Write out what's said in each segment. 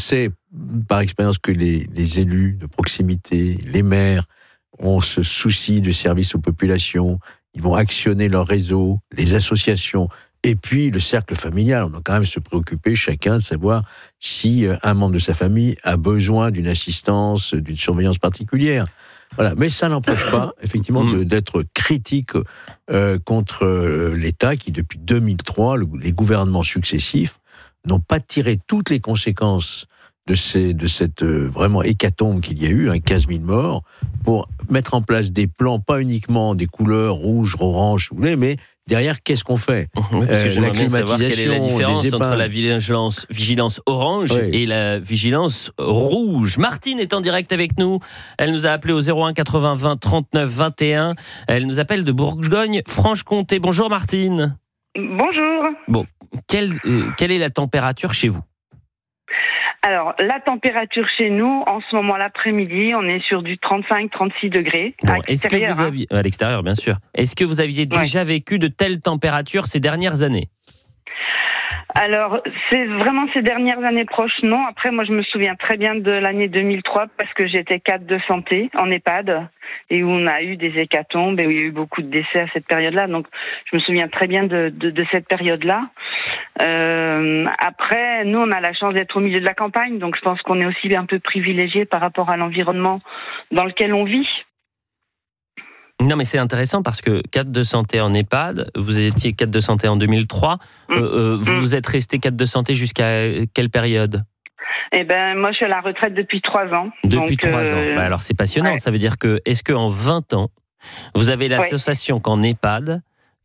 sais par expérience que les élus de proximité, les maires, ont ce souci de service aux populations. Ils vont actionner leur réseau, les associations, et puis le cercle familial. On doit quand même se préoccuper chacun de savoir si un membre de sa famille a besoin d'une assistance, d'une surveillance particulière. Voilà. Mais ça n'empêche pas, effectivement, d'être critique contre l'État qui, depuis 2003, les gouvernements successifs n'ont pas tiré toutes les conséquences de cette vraiment hécatombe qu'il y a eu, 15 000 morts, pour mettre en place des plans, pas uniquement des couleurs rouge, orange, si vous voulez, mais derrière, qu'est-ce qu'on fait? Oui, parce que j'aimerais bien savoir quelle est la différence entre la vigilance orange et la vigilance rouge. Martine est en direct avec nous. Elle nous a appelé au 01 80 20 39 21. Elle nous appelle de Bourgogne-Franche-Comté. Bonjour Martine. Bonjour. Bon, quelle est la température chez vous? Alors, la température chez nous, en ce moment, l'après-midi, on est sur du 35-36 degrés. Bon, est-ce que vous aviez, à l'extérieur, bien sûr. Est-ce que vous aviez déjà vécu de telles températures ces dernières années? Alors, c'est vraiment ces dernières années proches, non. Après, moi, je me souviens très bien de l'année 2003 parce que j'étais cadre de santé en EHPAD et où on a eu des hécatombes et où il y a eu beaucoup de décès à cette période-là. Donc, je me souviens très bien de cette période-là. Après, nous, on a la chance d'être au milieu de la campagne, donc je pense qu'on est aussi un peu privilégiés par rapport à l'environnement dans lequel on vit. Non, mais c'est intéressant parce que cadre de santé en EHPAD, vous étiez cadre de santé en 2003. Vous êtes resté cadre de santé jusqu'à quelle période? Eh ben, moi, je suis à la retraite depuis 3 ans. Depuis 3 ans. Bah, alors, c'est passionnant. Ouais. Ça veut dire que, est-ce qu'en 20 ans, vous avez l'association qu'en EHPAD,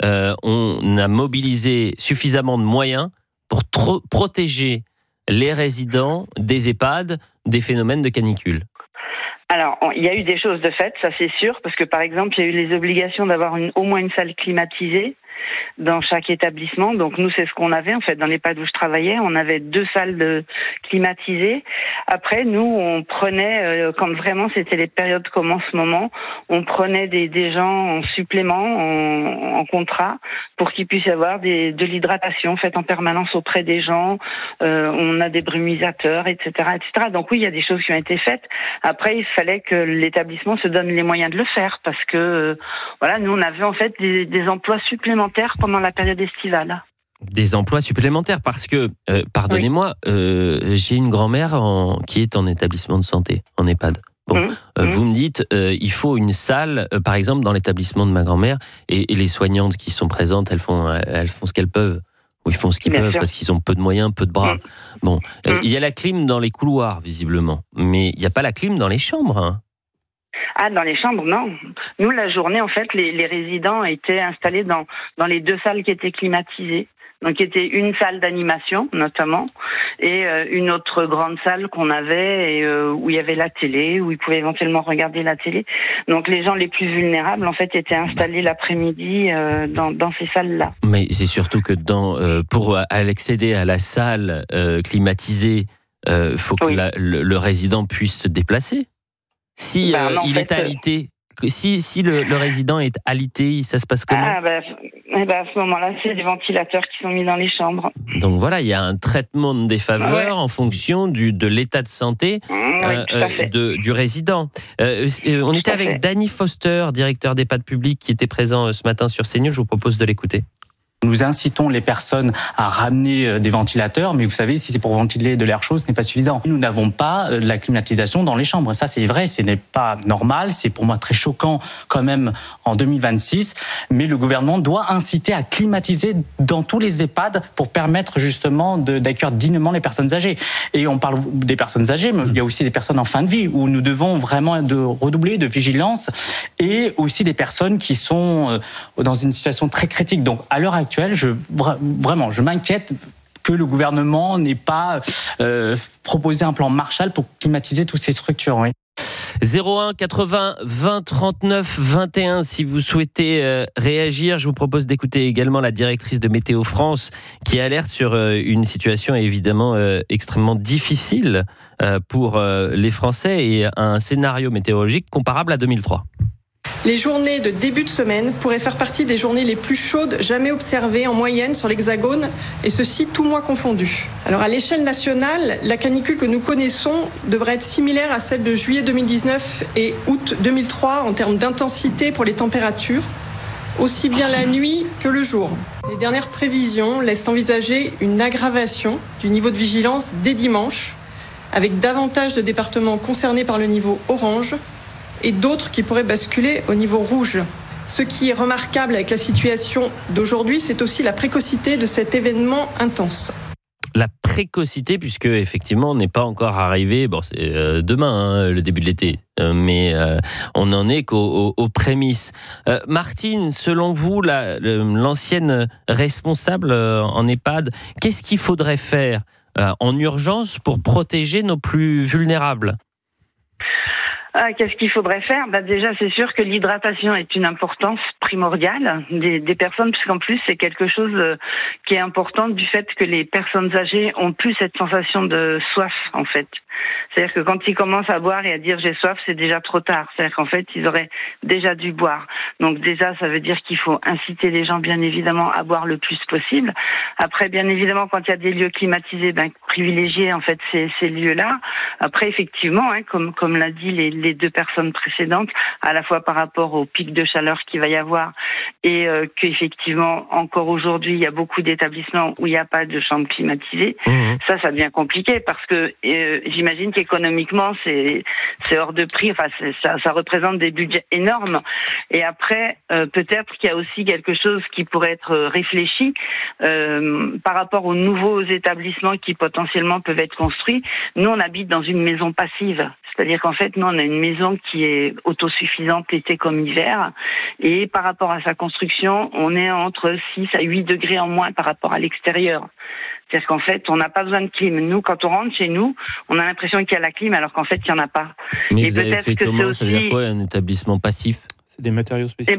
on a mobilisé suffisamment de moyens pour protéger les résidents des EHPAD des phénomènes de canicule? Alors, il y a eu des choses de fait, ça c'est sûr, parce que par exemple, il y a eu les obligations d'avoir au moins une salle climatisée dans chaque établissement. Donc nous, c'est ce qu'on avait en fait dans l'EHPAD où je travaillais. On avait 2 salles climatisées. Après, nous, on prenait, quand vraiment c'était les périodes comme en ce moment, on prenait des gens en supplément, en contrat, pour qu'ils puissent avoir de l'hydratation faite en permanence auprès des gens. On a des brumisateurs, etc., etc. Donc oui, il y a des choses qui ont été faites. Après, il fallait que l'établissement se donne les moyens de le faire parce que voilà, nous on avait en fait des emplois supplémentaires pendant la période estivale. Des emplois supplémentaires parce que, pardonnez-moi, j'ai une grand-mère qui est en établissement de santé, en EHPAD. Bon, vous me dites, il faut une salle, par exemple, dans l'établissement de ma grand-mère, et les soignantes qui sont présentes, elles font ce qu'elles peuvent. Ou ils font ce qu'ils peuvent parce qu'ils ont peu de moyens, peu de bras. Bon, il y a la clim dans les couloirs, visiblement, mais il n'y a pas la clim dans les chambres. Hein. Ah, dans les chambres, non. Nous, la journée, en fait, les résidents étaient installés dans les 2 salles qui étaient climatisées. Donc, qui était une salle d'animation, notamment, et une autre grande salle qu'on avait et, où il y avait la télé, où ils pouvaient éventuellement regarder la télé. Donc, les gens les plus vulnérables, en fait, étaient installés l'après-midi dans ces salles-là. Mais c'est surtout que pour accéder à la salle climatisée, faut que le résident puisse se déplacer. Si il est alité, si le résident est alité, ça se passe comment? À ce moment-là, c'est des ventilateurs qui sont mis dans les chambres. Donc voilà, il y a un traitement de défaveur en fonction de l'état de santé du résident. On était avec Danny Foster, directeur d'EHPAD public, qui était présent ce matin sur CNews. Je vous propose de l'écouter. Nous incitons les personnes à ramener des ventilateurs, mais vous savez, si c'est pour ventiler de l'air chaud, ce n'est pas suffisant. Nous n'avons pas la climatisation dans les chambres. Ça, c'est vrai, ce n'est pas normal. C'est pour moi très choquant quand même en 2026. Mais le gouvernement doit inciter à climatiser dans tous les EHPAD pour permettre justement d'accueillir dignement les personnes âgées. Et on parle des personnes âgées, mais il y a aussi des personnes en fin de vie où nous devons vraiment redoubler de vigilance et aussi des personnes qui sont dans une situation très critique. Donc, à l'heure actuelle, je m'inquiète que le gouvernement n'ait pas proposé un plan Marshall pour climatiser toutes ces structures. Oui. 01 80 20 39 21 si vous souhaitez réagir. Je vous propose d'écouter également la directrice de Météo France qui alerte sur une situation évidemment extrêmement difficile pour les Français et un scénario météorologique comparable à 2003. Les journées de début de semaine pourraient faire partie des journées les plus chaudes jamais observées en moyenne sur l'Hexagone, et ceci tous mois confondus. Alors à l'échelle nationale, la canicule que nous connaissons devrait être similaire à celle de juillet 2019 et août 2003 en termes d'intensité pour les températures, aussi bien la nuit que le jour. Les dernières prévisions laissent envisager une aggravation du niveau de vigilance dès dimanche, avec davantage de départements concernés par le niveau orange, et d'autres qui pourraient basculer au niveau rouge. Ce qui est remarquable avec la situation d'aujourd'hui, c'est aussi la précocité de cet événement intense. La précocité, puisque effectivement on n'est pas encore arrivé, bon c'est demain le début de l'été, mais on n'en est qu'aux prémices. Martine, selon vous, l'ancienne responsable en EHPAD, qu'est-ce qu'il faudrait faire en urgence pour protéger nos plus vulnérables ? Qu'est-ce qu'il faudrait faire ? Déjà, c'est sûr que l'hydratation est une importance primordiale des personnes, puisqu'en plus, c'est quelque chose qui est important du fait que les personnes âgées ont plus cette sensation de soif, en fait. C'est-à-dire que quand ils commencent à boire et à dire « j'ai soif », c'est déjà trop tard. C'est-à-dire qu'en fait, ils auraient déjà dû boire. Donc déjà, ça veut dire qu'il faut inciter les gens, bien évidemment, à boire le plus possible. Après, bien évidemment, quand il y a des lieux climatisés, privilégier en fait ces lieux-là. Après, effectivement, comme l'a dit les deux personnes précédentes, à la fois par rapport au pic de chaleur qu'il va y avoir et qu'effectivement, encore aujourd'hui, il y a beaucoup d'établissements où il n'y a pas de chambre climatisée. Ça devient compliqué parce que j'imagine qu'économiquement, c'est hors de prix. Enfin, ça représente des budgets énormes. Et après, peut-être qu'il y a aussi quelque chose qui pourrait être réfléchi par rapport aux nouveaux établissements qui potentiellement peuvent être construits. Nous, on habite dans une maison passive. C'est-à-dire qu'en fait, nous, on a une maison qui est autosuffisante l'été comme hiver. Et par rapport à sa construction, on est entre 6 à 8 degrés en moins par rapport à l'extérieur. C'est-à-dire qu'en fait, on n'a pas besoin de clim. Nous, quand on rentre chez nous, on a l'impression qu'il y a la clim alors qu'en fait, il n'y en a pas. Mais vous avez fait comment ? Ça veut dire quoi, un établissement passif ? C'est des matériaux spéciaux.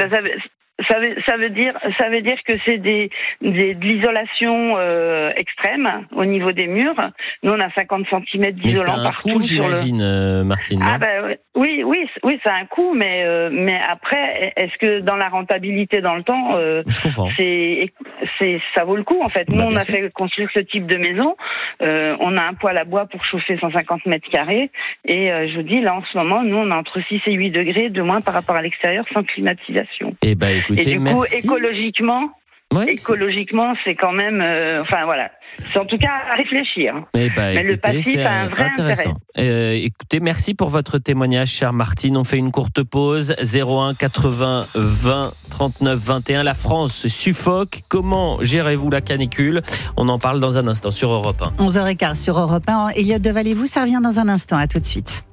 Ça veut dire que c'est de l'isolation extrême au niveau des murs. Nous, on a 50 cm d'isolant partout. Mais c'est un coût, j'imagine, Martine. Oui, ça a un coût, mais après, est-ce que dans la rentabilité dans le temps, je comprends. Ça vaut le coup en fait. Nous, on a fait construire ce type de maison. On a un poêle à bois pour chauffer 150 mètres carrés. Et je vous dis, là, en ce moment, nous, on a entre 6 et 8 degrés de moins par rapport à l'extérieur sans climatisation. Écoutez, et du coup, écologiquement, c'est quand même... c'est en tout cas à réfléchir. Mais le passif a un vrai intérêt. Écoutez, merci pour votre témoignage, chère Martine. On fait une courte pause. 01 80 20 39 21. La France suffoque. Comment gérez-vous la canicule ? On en parle dans un instant sur Europe 1. 11h15 sur Europe 1. Elliot Deval-et-vous, ça revient dans un instant. À tout de suite.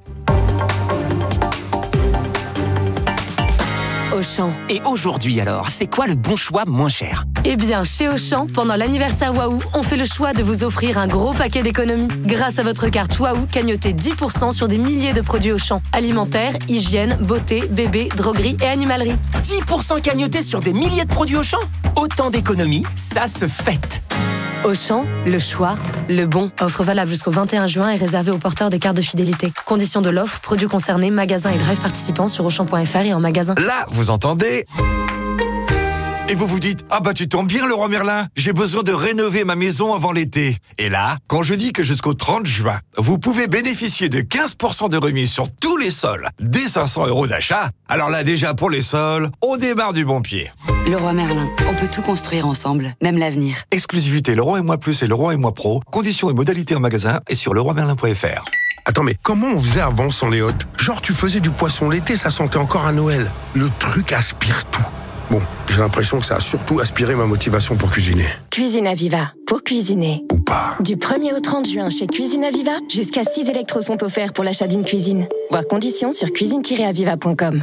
Auchan. Et aujourd'hui alors, c'est quoi le bon choix moins cher ? Eh bien, chez Auchan, pendant l'anniversaire Waouh, on fait le choix de vous offrir un gros paquet d'économies. Grâce à votre carte Waouh, cagnotez 10% sur des milliers de produits Auchan. Alimentaire, hygiène, beauté, bébé, droguerie et animalerie. 10% cagnotés sur des milliers de produits Auchan ? Autant d'économies, ça se fête. Auchan, le choix, le bon. Offre valable jusqu'au 21 juin et réservée aux porteurs des cartes de fidélité. Conditions de l'offre, produits concernés, magasins et drive participants sur Auchan.fr et en magasin. Là, vous entendez ? Et vous vous dites, tu tombes bien Leroy Merlin, j'ai besoin de rénover ma maison avant l'été. Et là, quand je dis que jusqu'au 30 juin, vous pouvez bénéficier de 15% de remise sur tous les sols, dès 500 € d'achat, alors là déjà pour les sols, on démarre du bon pied. Leroy Merlin, on peut tout construire ensemble, même l'avenir. Exclusivité Leroy et Moi Plus et Leroy et Moi Pro, conditions et modalités en magasin et sur leroymerlin.fr. Attends, mais comment on faisait avant sans les hôtes ? Genre tu faisais du poisson l'été, ça sentait encore à Noël. Le truc aspire tout. Bon, j'ai l'impression que ça a surtout aspiré ma motivation pour cuisiner. Cuisine Aviva, pour cuisiner. Ou pas. Du 1er au 30 juin chez Cuisine Aviva, jusqu'à 6 électros sont offerts pour l'achat d'une cuisine. Voir conditions sur cuisine-aviva.com.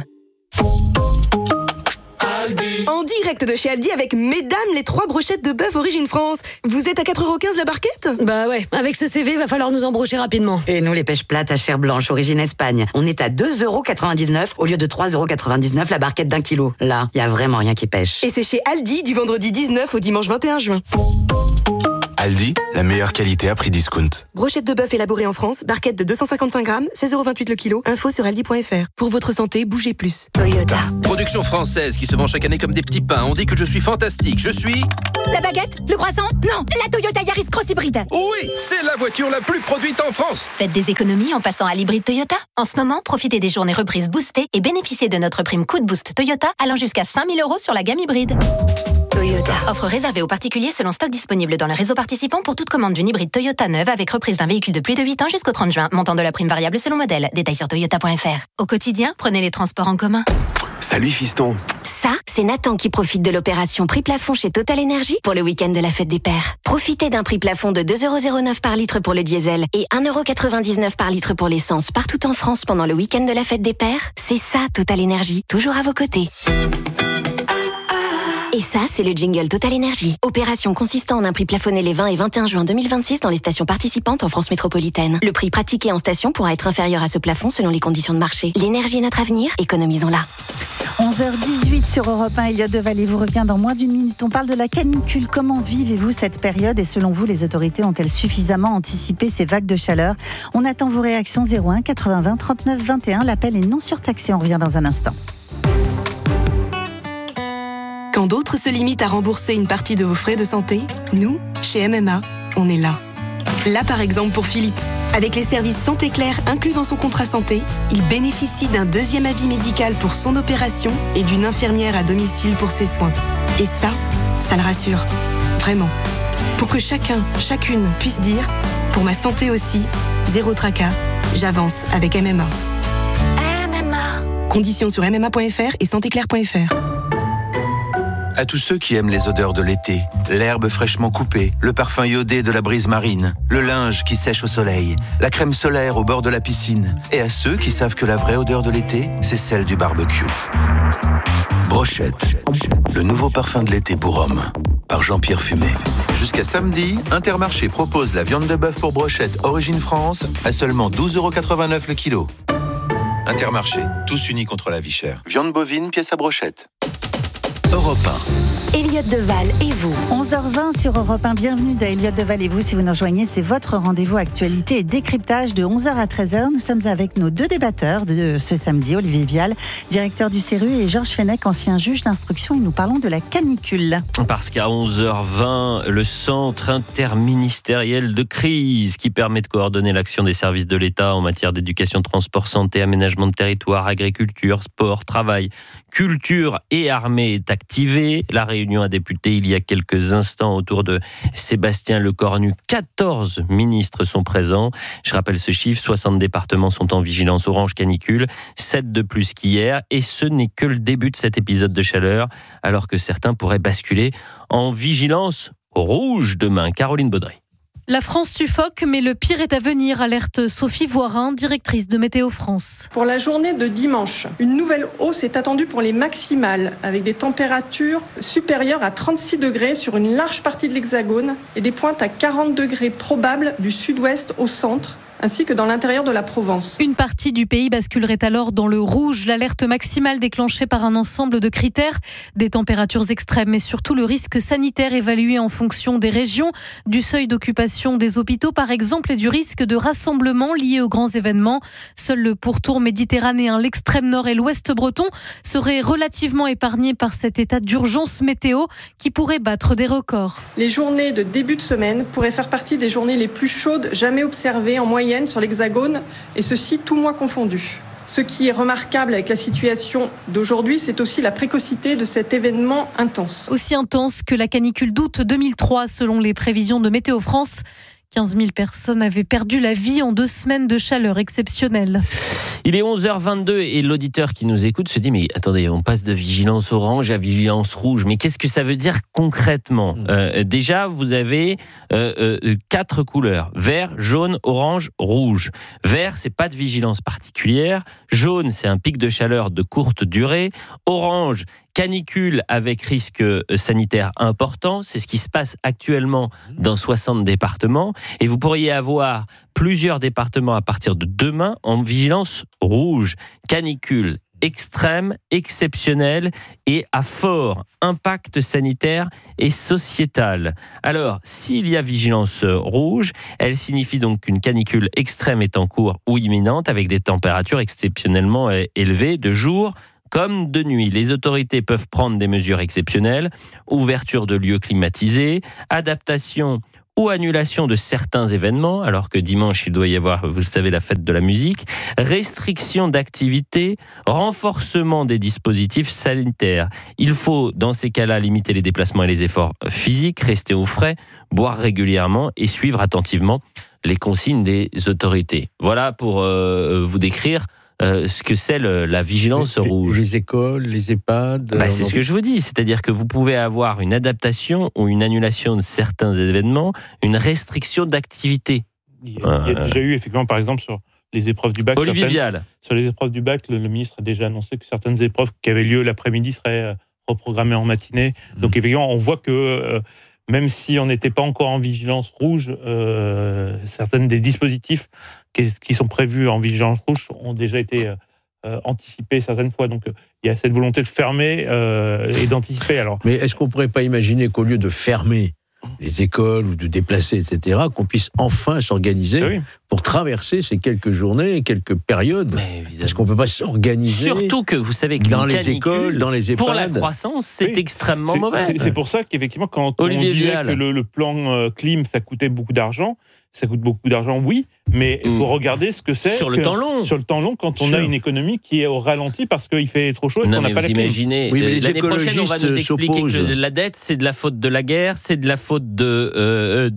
En direct de chez Aldi avec mesdames les 3 brochettes de bœuf origine France. Vous êtes à 4,15 € la barquette ? Bah ouais, avec ce CV, va falloir nous embrocher rapidement. Et nous, les pêches plates à chair blanche origine Espagne. On est à 2,99 € au lieu de 3,99 € la barquette d'1 kilo. Là, y a vraiment rien qui pêche. Et c'est chez Aldi du vendredi 19 au dimanche 21 juin. Aldi, la meilleure qualité à prix discount. Brochette de bœuf élaborée en France, barquette de 255 grammes, 16,28€ le kilo. Info sur aldi.fr. Pour votre santé, bougez plus. Toyota. Production française qui se vend chaque année comme des petits pains. On dit que je suis fantastique. Je suis... La baguette? Le croissant? Non, la Toyota Yaris Cross Hybride. Oui, c'est la voiture la plus produite en France. Faites des économies en passant à l'hybride Toyota. En ce moment, profitez des journées reprises boostées et bénéficiez de notre prime coup de boost Toyota allant jusqu'à 5 000 € sur la gamme hybride. Toyota. Offre réservée aux particuliers selon stock disponible dans le réseau participant pour toute commande d'une hybride Toyota neuve avec reprise d'un véhicule de plus de 8 ans jusqu'au 30 juin. Montant de la prime variable selon modèle. Détails sur toyota.fr. Au quotidien, prenez les transports en commun. Salut fiston. Ça, c'est Nathan qui profite de l'opération prix plafond chez Total Energy pour le week-end de la fête des pères. Profitez d'un prix plafond de 2,09€ par litre pour le diesel et 1,99€ par litre pour l'essence partout en France pendant le week-end de la fête des pères. C'est ça, Total Energy, toujours à vos côtés. Et ça, c'est le jingle Total Energy. Opération consistant en un prix plafonné les 20 et 21 juin 2026 dans les stations participantes en France métropolitaine. Le prix pratiqué en station pourra être inférieur à ce plafond selon les conditions de marché. L'énergie est notre avenir, économisons-la. 11h18 sur Europe 1, Elliott Devalle vous revient dans moins d'une minute. On parle de la canicule. Comment vivez-vous cette période et selon vous, les autorités ont-elles suffisamment anticipé ces vagues de chaleur? On attend vos réactions 01 80 20 39 21. L'appel est non surtaxé. On revient dans un instant. Quand d'autres se limitent à rembourser une partie de vos frais de santé, nous, chez MMA, on est là. Là, par exemple, pour Philippe. Avec les services Santé Claire inclus dans son contrat santé, il bénéficie d'un deuxième avis médical pour son opération et d'une infirmière à domicile pour ses soins. Et ça le rassure. Vraiment. Pour que chacun, chacune puisse dire « Pour ma santé aussi, zéro tracas, j'avance avec MMA ». MMA. Conditions sur mma.fr et santéclaire.fr. À tous ceux qui aiment les odeurs de l'été, l'herbe fraîchement coupée, le parfum iodé de la brise marine, le linge qui sèche au soleil, la crème solaire au bord de la piscine, et à ceux qui savent que la vraie odeur de l'été, c'est celle du barbecue. Brochette, le nouveau parfum de l'été pour hommes, par Jean-Pierre Fumé. Jusqu'à samedi, Intermarché propose la viande de bœuf pour brochette Origine France à seulement 12,89€ le kilo. Intermarché, tous unis contre la vie chère. Viande bovine, pièce à brochette. Europe 1. Elliott Devalle et vous. 11h20 sur Europe 1. Bienvenue dans Elliott Devalle et vous. Si vous nous rejoignez, c'est votre rendez-vous actualité et décryptage de 11h à 13h. Nous sommes avec nos deux débatteurs de ce samedi, Olivier Vial, directeur du CERU, et Georges Fenech, ancien juge d'instruction. Et nous parlons de la canicule. Parce qu'à 11h20, le centre interministériel de crise qui permet de coordonner l'action des services de l'État en matière d'éducation, transport, santé, aménagement de territoire, agriculture, sport, travail, culture et armée est activé. La réunion a débuté il y a quelques instants autour de Sébastien Lecornu. 14 ministres sont présents. Je rappelle ce chiffre, 60 départements sont en vigilance orange canicule, 7 de plus qu'hier. Et ce n'est que le début de cet épisode de chaleur, alors que certains pourraient basculer en vigilance rouge demain. Caroline Baudry. La France suffoque, mais le pire est à venir, alerte Sophie Voirin, directrice de Météo France. Pour la journée de dimanche, une nouvelle hausse est attendue pour les maximales, avec des températures supérieures à 36 degrés sur une large partie de l'Hexagone et des pointes à 40 degrés probables du sud-ouest au centre, ainsi que dans l'intérieur de la Provence. Une partie du pays basculerait alors dans le rouge, l'alerte maximale déclenchée par un ensemble de critères, des températures extrêmes, mais surtout le risque sanitaire évalué en fonction des régions, du seuil d'occupation des hôpitaux par exemple et du risque de rassemblement lié aux grands événements. Seul le pourtour méditerranéen, l'extrême nord et l'ouest breton seraient relativement épargnés par cet état d'urgence météo qui pourrait battre des records. Les journées de début de semaine pourraient faire partie des journées les plus chaudes jamais observées en moyenne sur l'Hexagone, et ceci tout mois confondu. Ce qui est remarquable avec la situation d'aujourd'hui, c'est aussi la précocité de cet événement intense. Aussi intense que la canicule d'août 2003, selon les prévisions de Météo France. 15 000 personnes avaient perdu la vie en 2 semaines de chaleur exceptionnelle. Il est 11h22 et l'auditeur qui nous écoute se dit « Mais attendez, on passe de vigilance orange à vigilance rouge. Mais qu'est-ce que ça veut dire concrètement ?» Déjà, vous avez 4 couleurs. Vert, jaune, orange, rouge. Vert, c'est pas de vigilance particulière. Jaune, c'est un pic de chaleur de courte durée. Orange, canicule avec risque sanitaire important. C'est ce qui se passe actuellement dans 60 départements. Et vous pourriez avoir plusieurs départements à partir de demain en vigilance rouge. Canicule, extrême, exceptionnelle et à fort impact sanitaire et sociétal. Alors, s'il y a vigilance rouge, elle signifie donc qu'une canicule extrême est en cours ou imminente avec des températures exceptionnellement élevées de jour comme de nuit. Les autorités peuvent prendre des mesures exceptionnelles, ouverture de lieux climatisés, adaptation ou annulation de certains événements, alors que dimanche, il doit y avoir, vous le savez, la fête de la musique, restriction d'activité, renforcement des dispositifs sanitaires. Il faut, dans ces cas-là, limiter les déplacements et les efforts physiques, rester au frais, boire régulièrement et suivre attentivement les consignes des autorités. Voilà pour vous décrire ce que c'est la vigilance rouge. Les écoles, les EHPAD... c'est ce que je vous dis, c'est-à-dire que vous pouvez avoir une adaptation ou une annulation de certains événements, une restriction d'activité. Il y a déjà eu, effectivement, par exemple, sur les épreuves du bac... Olivier Vial. Sur les épreuves du bac, le ministre a déjà annoncé que certaines épreuves qui avaient lieu l'après-midi seraient reprogrammées en matinée. Donc, effectivement, on voit que... même si on n'était pas encore en vigilance rouge, certains des dispositifs qui sont prévus en vigilance rouge ont déjà été anticipés certaines fois. Donc, il y a cette volonté de fermer et d'anticiper. Alors, mais est-ce qu'on ne pourrait pas imaginer qu'au lieu de fermer les écoles ou de déplacer, etc., qu'on puisse enfin s'organiser pour traverser ces quelques journées, quelques périodes? Est-ce qu'on ne peut pas s'organiser? Surtout que vous savez que dans les écoles, dans les EHPAD, pour la croissance, c'est extrêmement mauvais. C'est pour ça qu'effectivement, quand Olivier on disait Vial. que le plan clim, ça coûtait beaucoup d'argent, ça coûte beaucoup d'argent, oui, mais il faut regarder ce que c'est sur le temps long. Sur le temps long, quand on a une économie qui est au ralenti parce qu'il fait trop chaud et qu'on n'a pas la clim. Imaginez, l'année prochaine, on va nous expliquer que la dette, c'est de la faute de la guerre, c'est de la faute de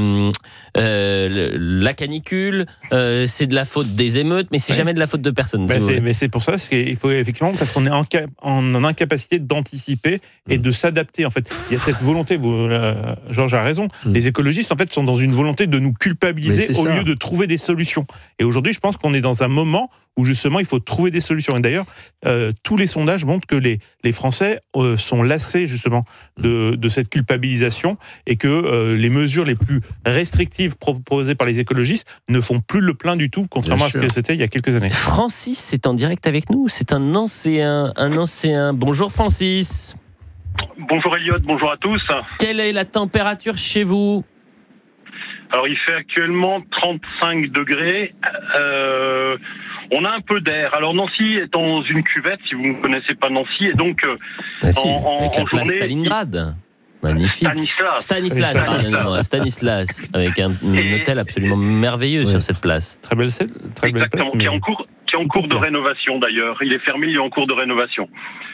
la canicule, c'est de la faute des émeutes, mais c'est jamais de la faute de personne. Mais c'est pour ça qu'il faut effectivement, parce qu'on est en incapacité d'anticiper et de s'adapter. En fait, il y a cette volonté. Georges a raison. Les écologistes, en fait, sont dans une volonté de nous culpabiliser au lieu de trouver des solutions. Et aujourd'hui, je pense qu'on est dans un moment où justement il faut trouver des solutions. Et d'ailleurs, tous les sondages montrent que les Français sont lassés justement de cette culpabilisation et que les mesures les plus restrictives proposées par les écologistes ne font plus le plein du tout, contrairement à ce que c'était il y a quelques années. Francis est en direct avec nous, c'est un ancien. Bonjour Francis. Bonjour Elliot, bonjour à tous. Quelle est la température chez vous ? Alors il fait actuellement 35 degrés. On a un peu d'air. Alors Nancy est dans une cuvette, si vous ne connaissez pas Nancy, et donc avec la place Stalingrad. Magnifique. Stanislas, avec un hôtel absolument merveilleux sur cette place. Très belle place. Exactement, qui est en cours de rénovation d'ailleurs. Il est fermé, il est en cours de rénovation.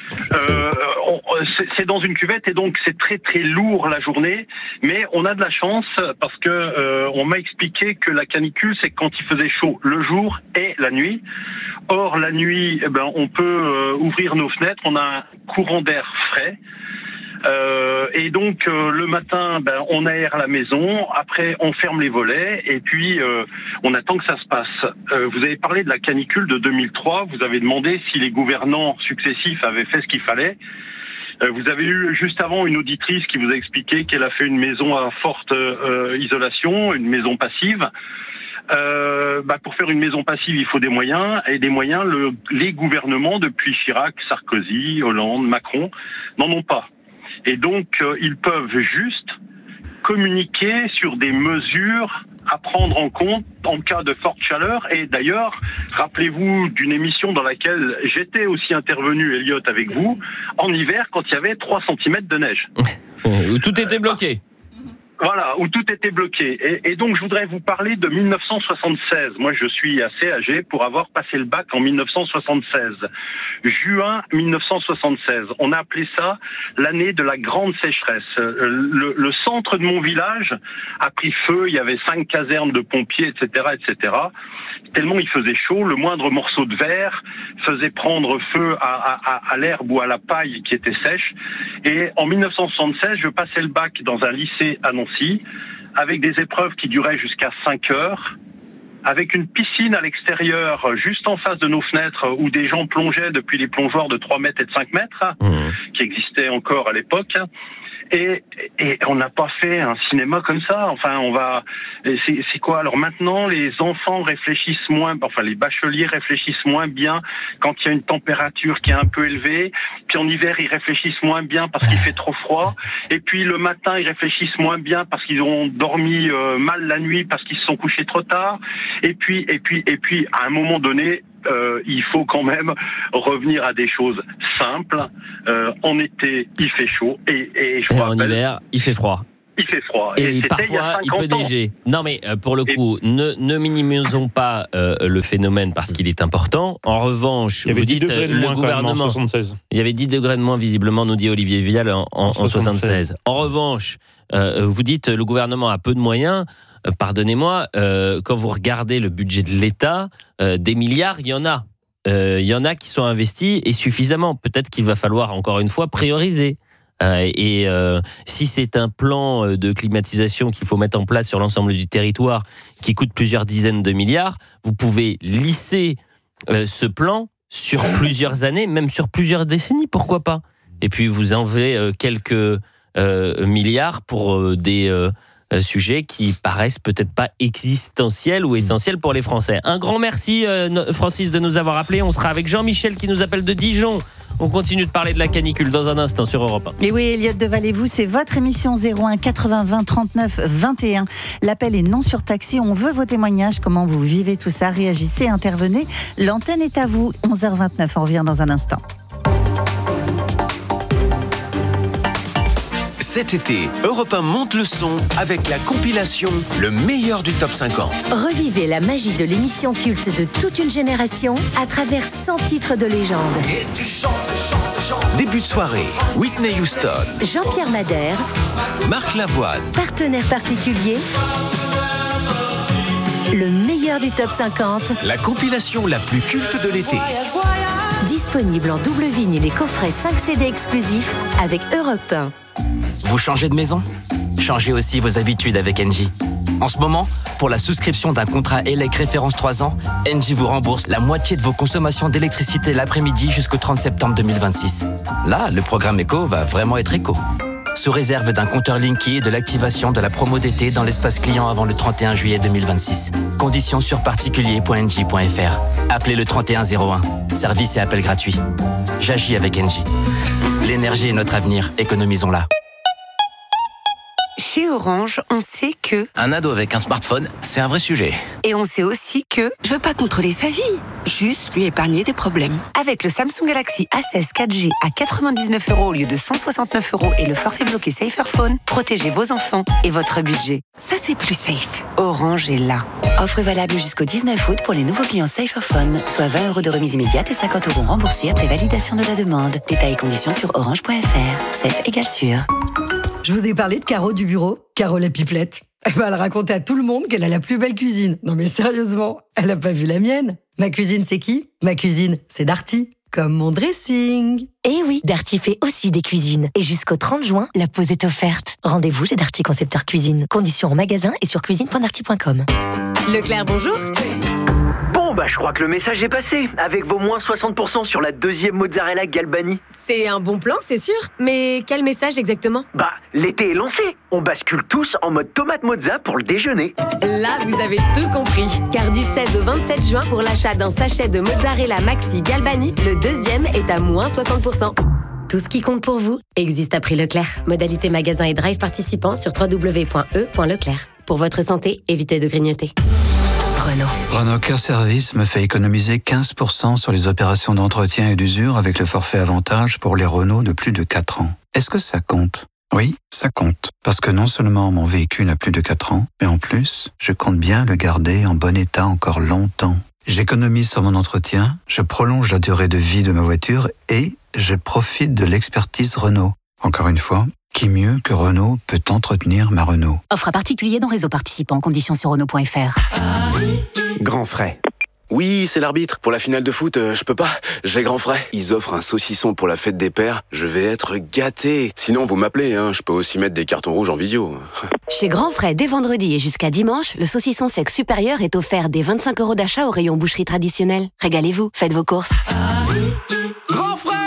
C'est dans une cuvette et donc c'est très très lourd la journée, mais on a de la chance parce que on m'a expliqué que la canicule c'est quand il faisait chaud le jour et la nuit. Or la nuit, on peut ouvrir nos fenêtres, on a un courant d'air frais. Et donc le matin, on aère la maison, après on ferme les volets et puis on attend que ça se passe. Vous avez parlé de la canicule de 2003, vous avez demandé si les gouvernants successifs avaient fait ce qu'il fallait. Vous avez eu juste avant une auditrice qui vous a expliqué qu'elle a fait une maison à forte isolation, une maison passive. Pour faire une maison passive, il faut des moyens, et des moyens, les gouvernements depuis Chirac, Sarkozy, Hollande, Macron n'en ont pas. Et donc, ils peuvent juste communiquer sur des mesures à prendre en compte en cas de forte chaleur. Et d'ailleurs, rappelez-vous d'une émission dans laquelle j'étais aussi intervenu, Elliot, avec vous, en hiver, quand il y avait 3 cm de neige. Où tout était bloqué. Voilà, où tout était bloqué. Et donc, je voudrais vous parler de 1976. Moi, je suis assez âgé pour avoir passé le bac en 1976. Juin 1976. On a appelé ça l'année de la grande sécheresse. Le centre de mon village a pris feu. Il y avait 5 casernes de pompiers, etc., etc. Tellement il faisait chaud, le moindre morceau de verre faisait prendre feu à l'herbe ou à la paille qui était sèche. Et en 1976, je passais le bac dans un lycée à Nancy, avec des épreuves qui duraient jusqu'à 5 heures, avec une piscine à l'extérieur, juste en face de nos fenêtres, où des gens plongeaient depuis les plongeoires de 3 mètres et de 5 mètres, qui existaient encore à l'époque. Et on n'a pas fait un cinéma comme ça. Enfin, c'est quoi? Alors maintenant, les enfants réfléchissent moins, les bacheliers réfléchissent moins bien quand il y a une température qui est un peu élevée. Puis en hiver, ils réfléchissent moins bien parce qu'il fait trop froid. Et puis le matin, ils réfléchissent moins bien parce qu'ils ont dormi mal la nuit, parce qu'ils se sont couchés trop tard. Et puis, à un moment donné, il faut quand même revenir à des choses simples. En été, il fait chaud et en hiver, il fait froid. Il fait froid. Et parfois, il peut neiger. Non, mais pour le coup, ne minimisons pas le phénomène parce qu'il est important. En revanche, vous dites le gouvernement. Il y avait 10 degrés de moins, visiblement, nous dit Olivier Vial en 76. En revanche, vous dites le gouvernement a peu de moyens. Pardonnez-moi, quand vous regardez le budget de l'État, des milliards, il y en a. Il y en a qui sont investis et suffisamment. Peut-être qu'il va falloir, encore une fois, prioriser. Si c'est un plan de climatisation qu'il faut mettre en place sur l'ensemble du territoire qui coûte plusieurs dizaines de milliards, vous pouvez lisser ce plan sur plusieurs années, même sur plusieurs décennies, pourquoi pas? Et puis vous enlevez quelques milliards pour des sujets qui paraissent peut-être pas existentiels ou essentiels pour les Français. Un grand merci Francis de nous avoir appelés. On sera avec Jean-Michel qui nous appelle de Dijon. On continue de parler de la canicule dans un instant sur Europe 1. Et oui, Elliot Deval et vous, c'est votre émission 01 80 20 39 21. L'appel est non surtaxé. On veut vos témoignages. Comment vous vivez tout ça? Réagissez, intervenez. L'antenne est à vous. 11h29. On revient dans un instant. Cet été, Europe 1 monte le son avec la compilation Le meilleur du top 50. Revivez la magie de l'émission culte de toute une génération à travers 100 titres de légende. Et tu chantes. Début de soirée, Whitney Houston, Jean-Pierre Madère, Marc Lavoine, partenaire particulier. Le meilleur du top 50. La compilation la plus culte de l'été. Disponible en double vinyle et coffret 5 CD exclusifs avec Europe 1. Vous changez de maison? Changez aussi vos habitudes avec Engie. En ce moment, pour la souscription d'un contrat ELEC référence 3 ans, Engie vous rembourse la moitié de vos consommations d'électricité l'après-midi jusqu'au 30 septembre 2026. Là, le programme éco va vraiment être éco. Sous réserve d'un compteur Linky et de l'activation de la promo d'été dans l'espace client avant le 31 juillet 2026. Conditions sur particulier.engie.fr. Appelez le 3101. Service et appel gratuit. J'agis avec Engie. L'énergie est notre avenir, économisons-la. Chez Orange, on sait que... Un ado avec un smartphone, c'est un vrai sujet. Et on sait aussi que... Je veux pas contrôler sa vie, juste lui épargner des problèmes. Avec le Samsung Galaxy A16 4G à 99 € au lieu de 169 € et le forfait bloqué Saferphone, protégez vos enfants et votre budget. Ça, c'est plus safe. Orange est là. Offre valable jusqu'au 19 août pour les nouveaux clients Saferphone, soit 20 € de remise immédiate et 50 € remboursés après validation de la demande. Détails et conditions sur orange.fr. Safe égale sûr. Je vous ai parlé de Caro du bureau, Caro la pipelette. Elle racontait à tout le monde qu'elle a la plus belle cuisine. Non mais sérieusement, elle a pas vu la mienne. Ma cuisine, c'est qui? Ma cuisine, c'est Darty. Comme mon dressing. Eh oui, Darty fait aussi des cuisines. Et jusqu'au 30 juin, la pause est offerte. Rendez-vous chez Darty Concepteur Cuisine. Conditions en magasin et sur cuisine.darty.com. Leclerc, bonjour. Bon, je crois que le message est passé, avec vos moins 60% sur la deuxième mozzarella Galbani. C'est un bon plan, c'est sûr. Mais quel message exactement? L'été est lancé. On bascule tous en mode tomate mozza pour le déjeuner. Là, vous avez tout compris. Car du 16 au 27 juin, pour l'achat d'un sachet de mozzarella Maxi Galbani, le deuxième est à moins 60%. Tout ce qui compte pour vous existe à prix Leclerc. Modalité magasin et drive participants sur www.e.leclerc. Pour votre santé, évitez de grignoter. Renault Care Service me fait économiser 15% sur les opérations d'entretien et d'usure avec le forfait avantage pour les Renault de plus de 4 ans. Est-ce que ça compte? Oui, ça compte. Parce que non seulement mon véhicule a plus de 4 ans, mais en plus, je compte bien le garder en bon état encore longtemps. J'économise sur mon entretien, je prolonge la durée de vie de ma voiture et je profite de l'expertise Renault. Encore une fois, qui mieux que Renault peut entretenir ma Renault? Offre à particulier dans réseau participant. Conditions sur Renault.fr. Grand frais. Oui, c'est l'arbitre. Pour la finale de foot, je peux pas. J'ai grand frais. Ils offrent un saucisson pour la fête des pères. Je vais être gâté. Sinon, vous m'appelez, je peux aussi mettre des cartons rouges en visio. Chez Grand Frais, dès vendredi et jusqu'à dimanche, le saucisson sec supérieur est offert dès 25 € d'achat au rayon boucherie traditionnelle. Régalez-vous, faites vos courses. Grand frais!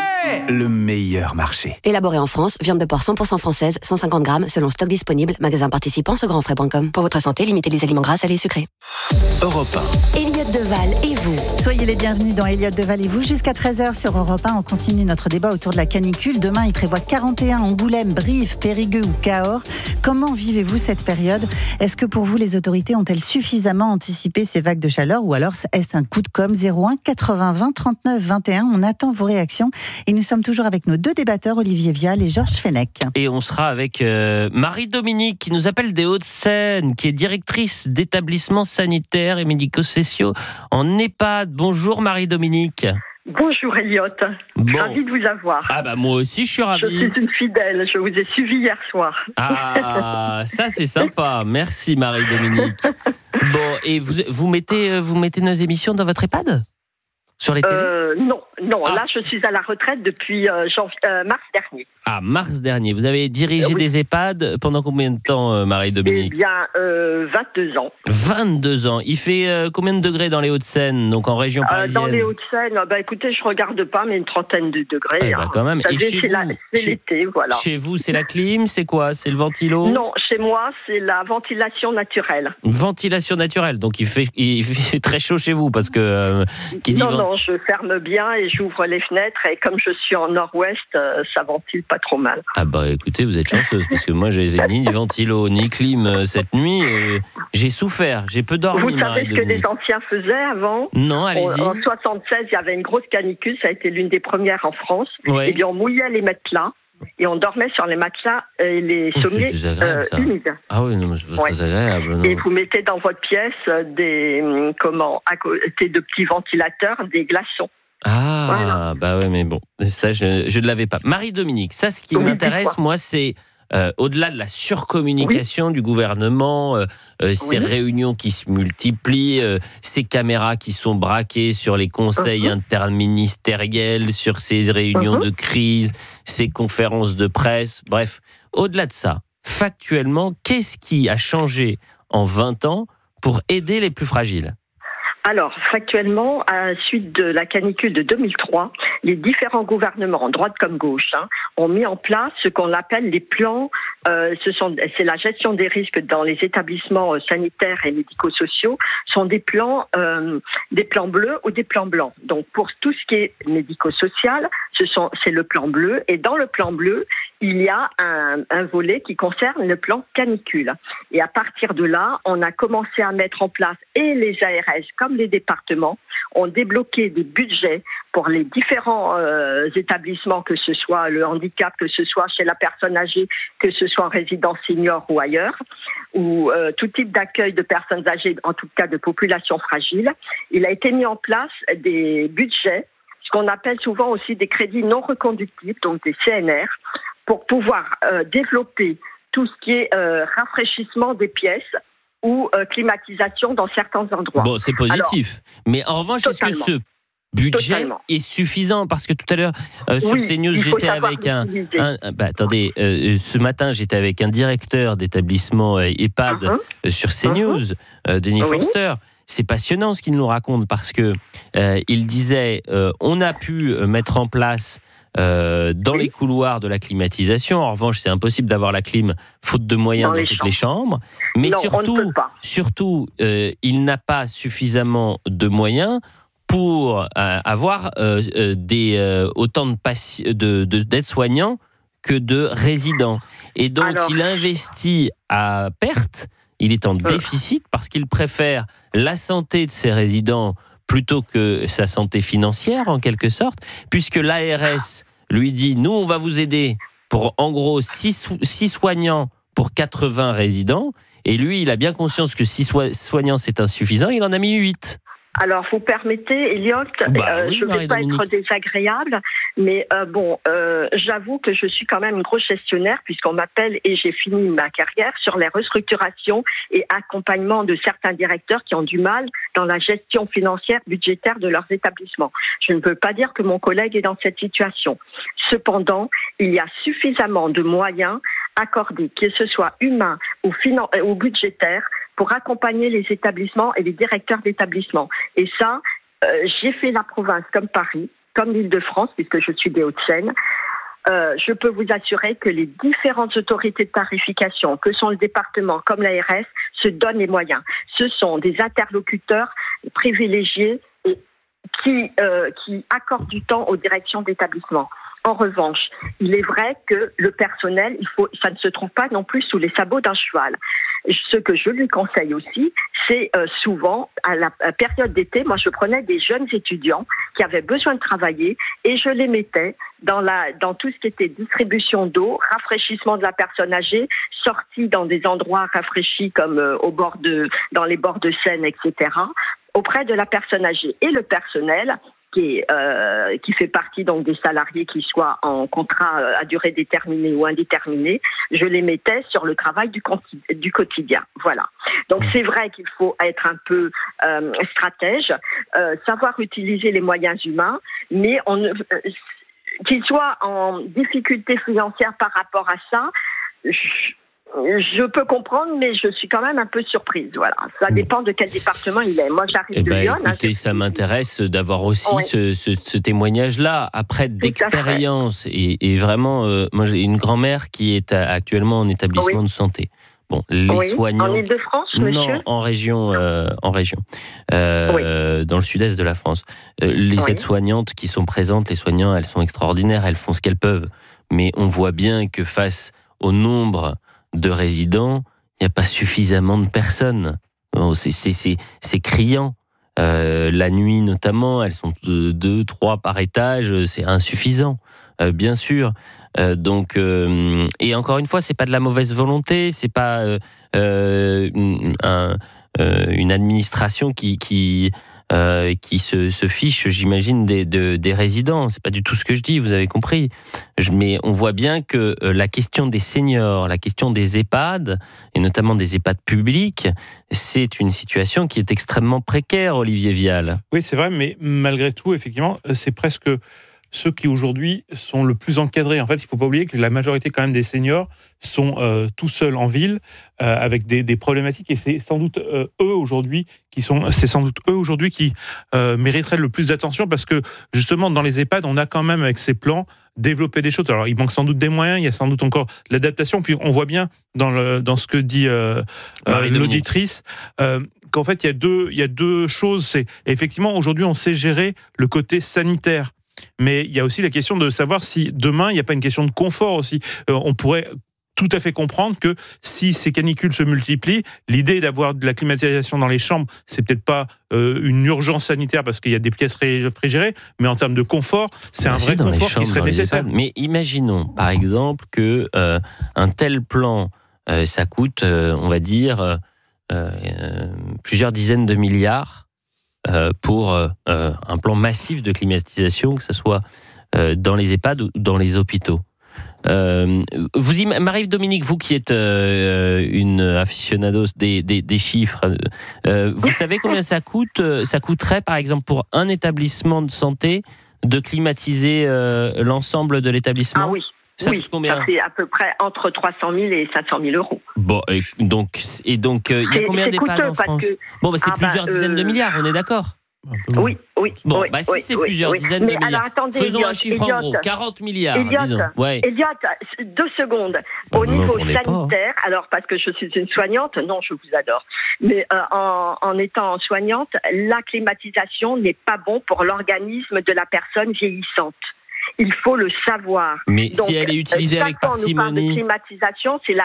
le meilleur marché. Élaboré en France, viande de porc 100% française, 150 grammes, selon stock disponible. Magasin participant, segrandfrais.com. Pour votre santé, limitez les aliments gras, salés et sucrés. Europe 1. Elliot Deval et vous. Soyez les bienvenus dans Elliot Deval et vous. Jusqu'à 13h sur Europe 1, on continue notre débat autour de la canicule. Demain, il prévoit 41 Angoulême, Brive, Périgueux ou Cahors. Comment vivez-vous cette période ? Est-ce que pour vous, les autorités ont-elles suffisamment anticipé ces vagues de chaleur ou alors est-ce un coup de com' 01 80 20 39 21 ? On attend vos réactions et nous sommes toujours avec nos deux débatteurs, Olivier Vial et Georges Fenech. Et on sera avec Marie-Dominique qui nous appelle des Hauts-de-Seine, qui est directrice d'établissements sanitaires et médico-sociaux en EHPAD. Bonjour Marie-Dominique. Bonjour Elliot, ravi de vous avoir. Ah bah moi aussi je suis ravi. Je suis une fidèle, je vous ai suivi hier soir. Ah, ça c'est sympa, merci Marie-Dominique. Bon, et vous mettez nos émissions dans votre EHPAD ? Sur les télés ? Non, là je suis à la retraite depuis mars dernier. Ah, mars dernier. Vous avez dirigé des EHPAD pendant combien de temps, Marie-Dominique ? Eh bien, 22 ans. 22 ans. Il fait combien de degrés dans les Hauts-de-Seine, donc en région parisienne ? Dans les Hauts-de-Seine, écoutez, je regarde pas, mais une trentaine de degrés. Quand même. Et chez vous, c'est l'été, voilà. Chez vous, c'est la clim, c'est quoi ? C'est le ventilo ? Non, chez moi, c'est la ventilation naturelle. Ventilation naturelle, donc il fait très chaud chez vous, parce que... Non, je ferme bien et j'ouvre les fenêtres, et comme je suis en nord-ouest, ça ventile pas trop mal. Ah bah écoutez, vous êtes chanceuse, parce que moi j'avais ni ventilo ni clim cette nuit, et j'ai souffert, j'ai peu dormi. Vous savez ce que les anciens faisaient avant ? Non, allez-y. En 76, il y avait une grosse canicule, ça a été l'une des premières en France. Ouais. Et bien on mouillait les matelas et on dormait sur les matelas et les sommiers humides. Ah oui, non, c'est pas très agréable. Non. Et vous mettez dans votre pièce à côté de petits ventilateurs, des glaçons. Ah, voilà. Bah ouais, mais bon, ça je ne l'avais pas. Marie-Dominique, ça ce qui m'intéresse, moi, c'est au-delà de la surcommunication du gouvernement, ces réunions qui se multiplient, ces caméras qui sont braquées sur les conseils interministériels, sur ces réunions de crise, ces conférences de presse, bref, au-delà de ça, factuellement, qu'est-ce qui a changé en 20 ans pour aider les plus fragiles ? Alors, factuellement, à la suite de la canicule de 2003, les différents gouvernements, droite comme gauche, ont mis en place ce qu'on appelle les plans. C'est la gestion des risques dans les établissements sanitaires et médico-sociaux. Sont des plans bleus ou des plans blancs. Donc, pour tout ce qui est médico-social, c'est le plan bleu. Et dans le plan bleu, il y a un volet qui concerne le plan canicule. Et à partir de là, on a commencé à mettre en place, et les ARS comme les départements ont débloqué des budgets pour les différents établissements, que ce soit le handicap, que ce soit chez la personne âgée, que ce soit en résidence senior ou ailleurs, ou tout type d'accueil de personnes âgées, en tout cas de populations fragiles. Il a été mis en place des budgets, ce qu'on appelle souvent aussi des crédits non reconductibles, donc des CNR, pour pouvoir développer tout ce qui est rafraîchissement des pièces ou climatisation dans certains endroits. Bon, c'est positif. Mais en revanche, est-ce que ce budget est suffisant ? Parce que tout à l'heure, sur CNews, j'étais avec ce matin, j'étais avec un directeur d'établissement EHPAD sur CNews, Denis Forster. C'est passionnant ce qu'il nous raconte, parce que il disait on a pu mettre en place dans les couloirs de la climatisation. En revanche, c'est impossible d'avoir la clim faute de moyens dans toutes les chambres. Mais surtout, il n'a pas suffisamment de moyens pour avoir autant d'aides-soignants que de résidents. Et donc, il investit à perte. Il est en déficit parce qu'il préfère la santé de ses résidents plutôt que sa santé financière, en quelque sorte, puisque l'ARS lui dit « Nous, on va vous aider pour, en gros, 6 soignants pour 80 résidents », et lui, il a bien conscience que 6 soignants, c'est insuffisant, il en a mis 8. Alors, vous permettez, Elliot, je ne vais pas être désagréable, mais j'avoue que je suis quand même une grosse gestionnaire, puisqu'on m'appelle, et j'ai fini ma carrière, sur les restructurations et accompagnement de certains directeurs qui ont du mal dans la gestion financière, budgétaire de leurs établissements. Je ne peux pas dire que mon collègue est dans cette situation. Cependant, il y a suffisamment de moyens accordés, que ce soit humains ou budgétaires, pour accompagner les établissements et les directeurs d'établissements. Et ça, j'ai fait la province comme Paris, comme l'Île-de-France, puisque je suis des Hauts-de-Seine, je peux vous assurer que les différentes autorités de tarification, que sont le département comme l'ARS, se donnent les moyens. Ce sont des interlocuteurs privilégiés et qui accordent du temps aux directions d'établissement. En revanche, il est vrai que le personnel, ça ne se trouve pas non plus sous les sabots d'un cheval. Ce que je lui conseille aussi, c'est souvent, à la période d'été, moi je prenais des jeunes étudiants qui avaient besoin de travailler et je les mettais dans tout ce qui était distribution d'eau, rafraîchissement de la personne âgée, sortie dans des endroits rafraîchis comme dans les bords de Seine, etc., auprès de la personne âgée. Et le personnel, qui fait partie donc des salariés qui soient en contrat à durée déterminée ou indéterminée, je les mettais sur le travail du quotidien. Voilà. Donc c'est vrai qu'il faut être un peu stratège, savoir utiliser les moyens humains, mais qu'ils soient en difficulté financière par rapport à ça, je peux comprendre, mais je suis quand même un peu surprise. Voilà, ça dépend de quel département il est. Moi, j'arrive de Lyon. Écoutez, ça m'intéresse d'avoir aussi ce témoignage-là, après d'expérience. Et vraiment, moi, j'ai une grand-mère qui est actuellement en établissement de santé. Bon, les soignants. En Île-de-France, monsieur ? Non, en région. Dans le sud-est de la France. Les aides-soignantes qui sont présentes, les soignants, elles sont extraordinaires, elles font ce qu'elles peuvent. Mais on voit bien que face au nombre de résidents, il n'y a pas suffisamment de personnes. C'est criant. La nuit notamment, elles sont 2, 3 par étage, c'est insuffisant, bien sûr. Et encore une fois, c'est pas de la mauvaise volonté, c'est pas une administration qui se fiche, j'imagine, des résidents. C'est pas du tout ce que je dis, vous avez compris. Mais on voit bien que la question des seniors, la question des EHPAD, et notamment des EHPAD publics, c'est une situation qui est extrêmement précaire, Olivier Vial. Oui, c'est vrai, mais malgré tout, effectivement, c'est presque ceux qui aujourd'hui sont le plus encadrés. En fait, il ne faut pas oublier que la majorité quand même des seniors sont tout seuls en ville avec des problématiques, et c'est sans doute eux aujourd'hui qui mériteraient le plus d'attention, parce que justement dans les EHPAD, on a quand même avec ces plans développé des choses. Alors il manque sans doute des moyens, il y a sans doute encore de l'adaptation. Puis on voit bien dans ce que dit l'auditrice. Qu'en fait il y a deux choses. C'est effectivement aujourd'hui on sait gérer le côté sanitaire. Mais il y a aussi la question de savoir si demain, il n'y a pas une question de confort aussi. On pourrait tout à fait comprendre que si ces canicules se multiplient, l'idée d'avoir de la climatisation dans les chambres, c'est peut-être pas une urgence sanitaire parce qu'il y a des pièces réfrigérées, mais en termes de confort, c'est un vrai confort qui serait nécessaire. Mais imaginons, par exemple, que un tel plan, ça coûte, on va dire, plusieurs dizaines de milliards. Pour un plan massif de climatisation, que ce soit dans les EHPAD ou dans les hôpitaux. Marie-Dominique, vous qui êtes une aficionados des chiffres, vous savez combien ça coûterait, par exemple, pour un établissement de santé, de climatiser l'ensemble de l'établissement ? Ah oui. Ça coûte combien ? Ça fait à peu près entre 300 000 et 500 000 euros. Bon, et donc il y a combien d'EHPAD en France ? Bon, c'est plusieurs dizaines de milliards, on est d'accord ? Oui. Bon, si c'est plusieurs dizaines de milliards, attendez, faisons un chiffre en gros, 40 milliards, disons. Ouais. Elliot, 2 secondes. Au niveau sanitaire, alors parce que je suis une soignante, non, je vous adore, mais en étant soignante, la climatisation n'est pas bon pour l'organisme de la personne vieillissante. Il faut le savoir. Mais donc, si elle est utilisée avec parcimonie... Quand on parle de climatisation, c'est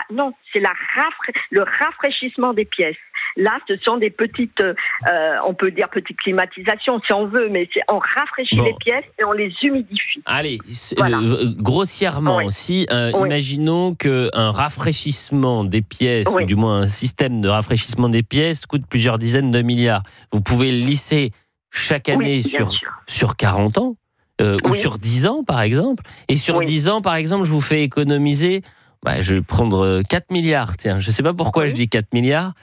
le rafraîchissement des pièces. Là, ce sont des petites, on peut dire petites climatisations si on veut, mais on rafraîchit les pièces et on les humidifie. Allez, grossièrement, si imaginons qu'un rafraîchissement des pièces, ou du moins un système de rafraîchissement des pièces, coûte plusieurs dizaines de milliards. Vous pouvez le lisser chaque année sur 40 ans. Ou sur 10 ans, par exemple. Et sur 10 ans, par exemple, je vous fais économiser, je vais prendre 4 milliards, tiens, je ne sais pas pourquoi je dis 4 milliards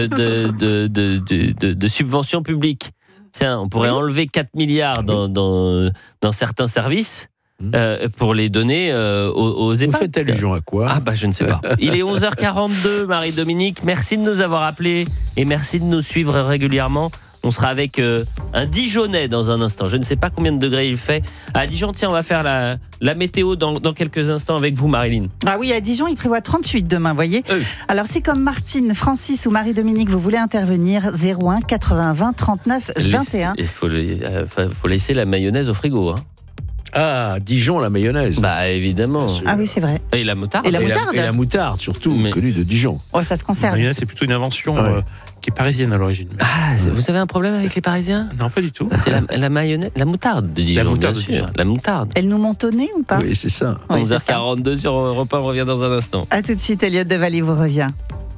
de subventions publiques. Tiens, on pourrait enlever 4 milliards dans certains services pour les donner aux EHPAD. Vous faites allusion à quoi ? Je ne sais pas. Il est 11h42, Marie-Dominique. Merci de nous avoir appelés et merci de nous suivre régulièrement. On sera avec un Dijonnais dans un instant. Je ne sais pas combien de degrés il fait à Dijon. Tiens, on va faire la météo dans quelques instants avec vous, Marilyn. Ah oui, à Dijon, il prévoit 38 demain, voyez. Alors, si comme Martine, Francis ou Marie-Dominique, vous voulez intervenir, 01 80 20 39 21. Il faut laisser la mayonnaise au frigo. Hein. Ah, Dijon, la mayonnaise. Bah, évidemment. Ah oui, c'est vrai. Et la moutarde. Et la moutarde, surtout, connue de Dijon. Oh, ça se conserve. La mayonnaise, c'est plutôt une invention qui est parisienne à l'origine. Ah, vous avez un problème avec les Parisiens ? Non, pas du tout. C'est la mayonnaise, la moutarde de Dijon, bien sûr. La moutarde. Elle nous monte au nez ou pas ? Oui, c'est ça. 11h42 sur Europe 1, on revient dans un instant. A tout de suite, Elliot Devalet vous revient.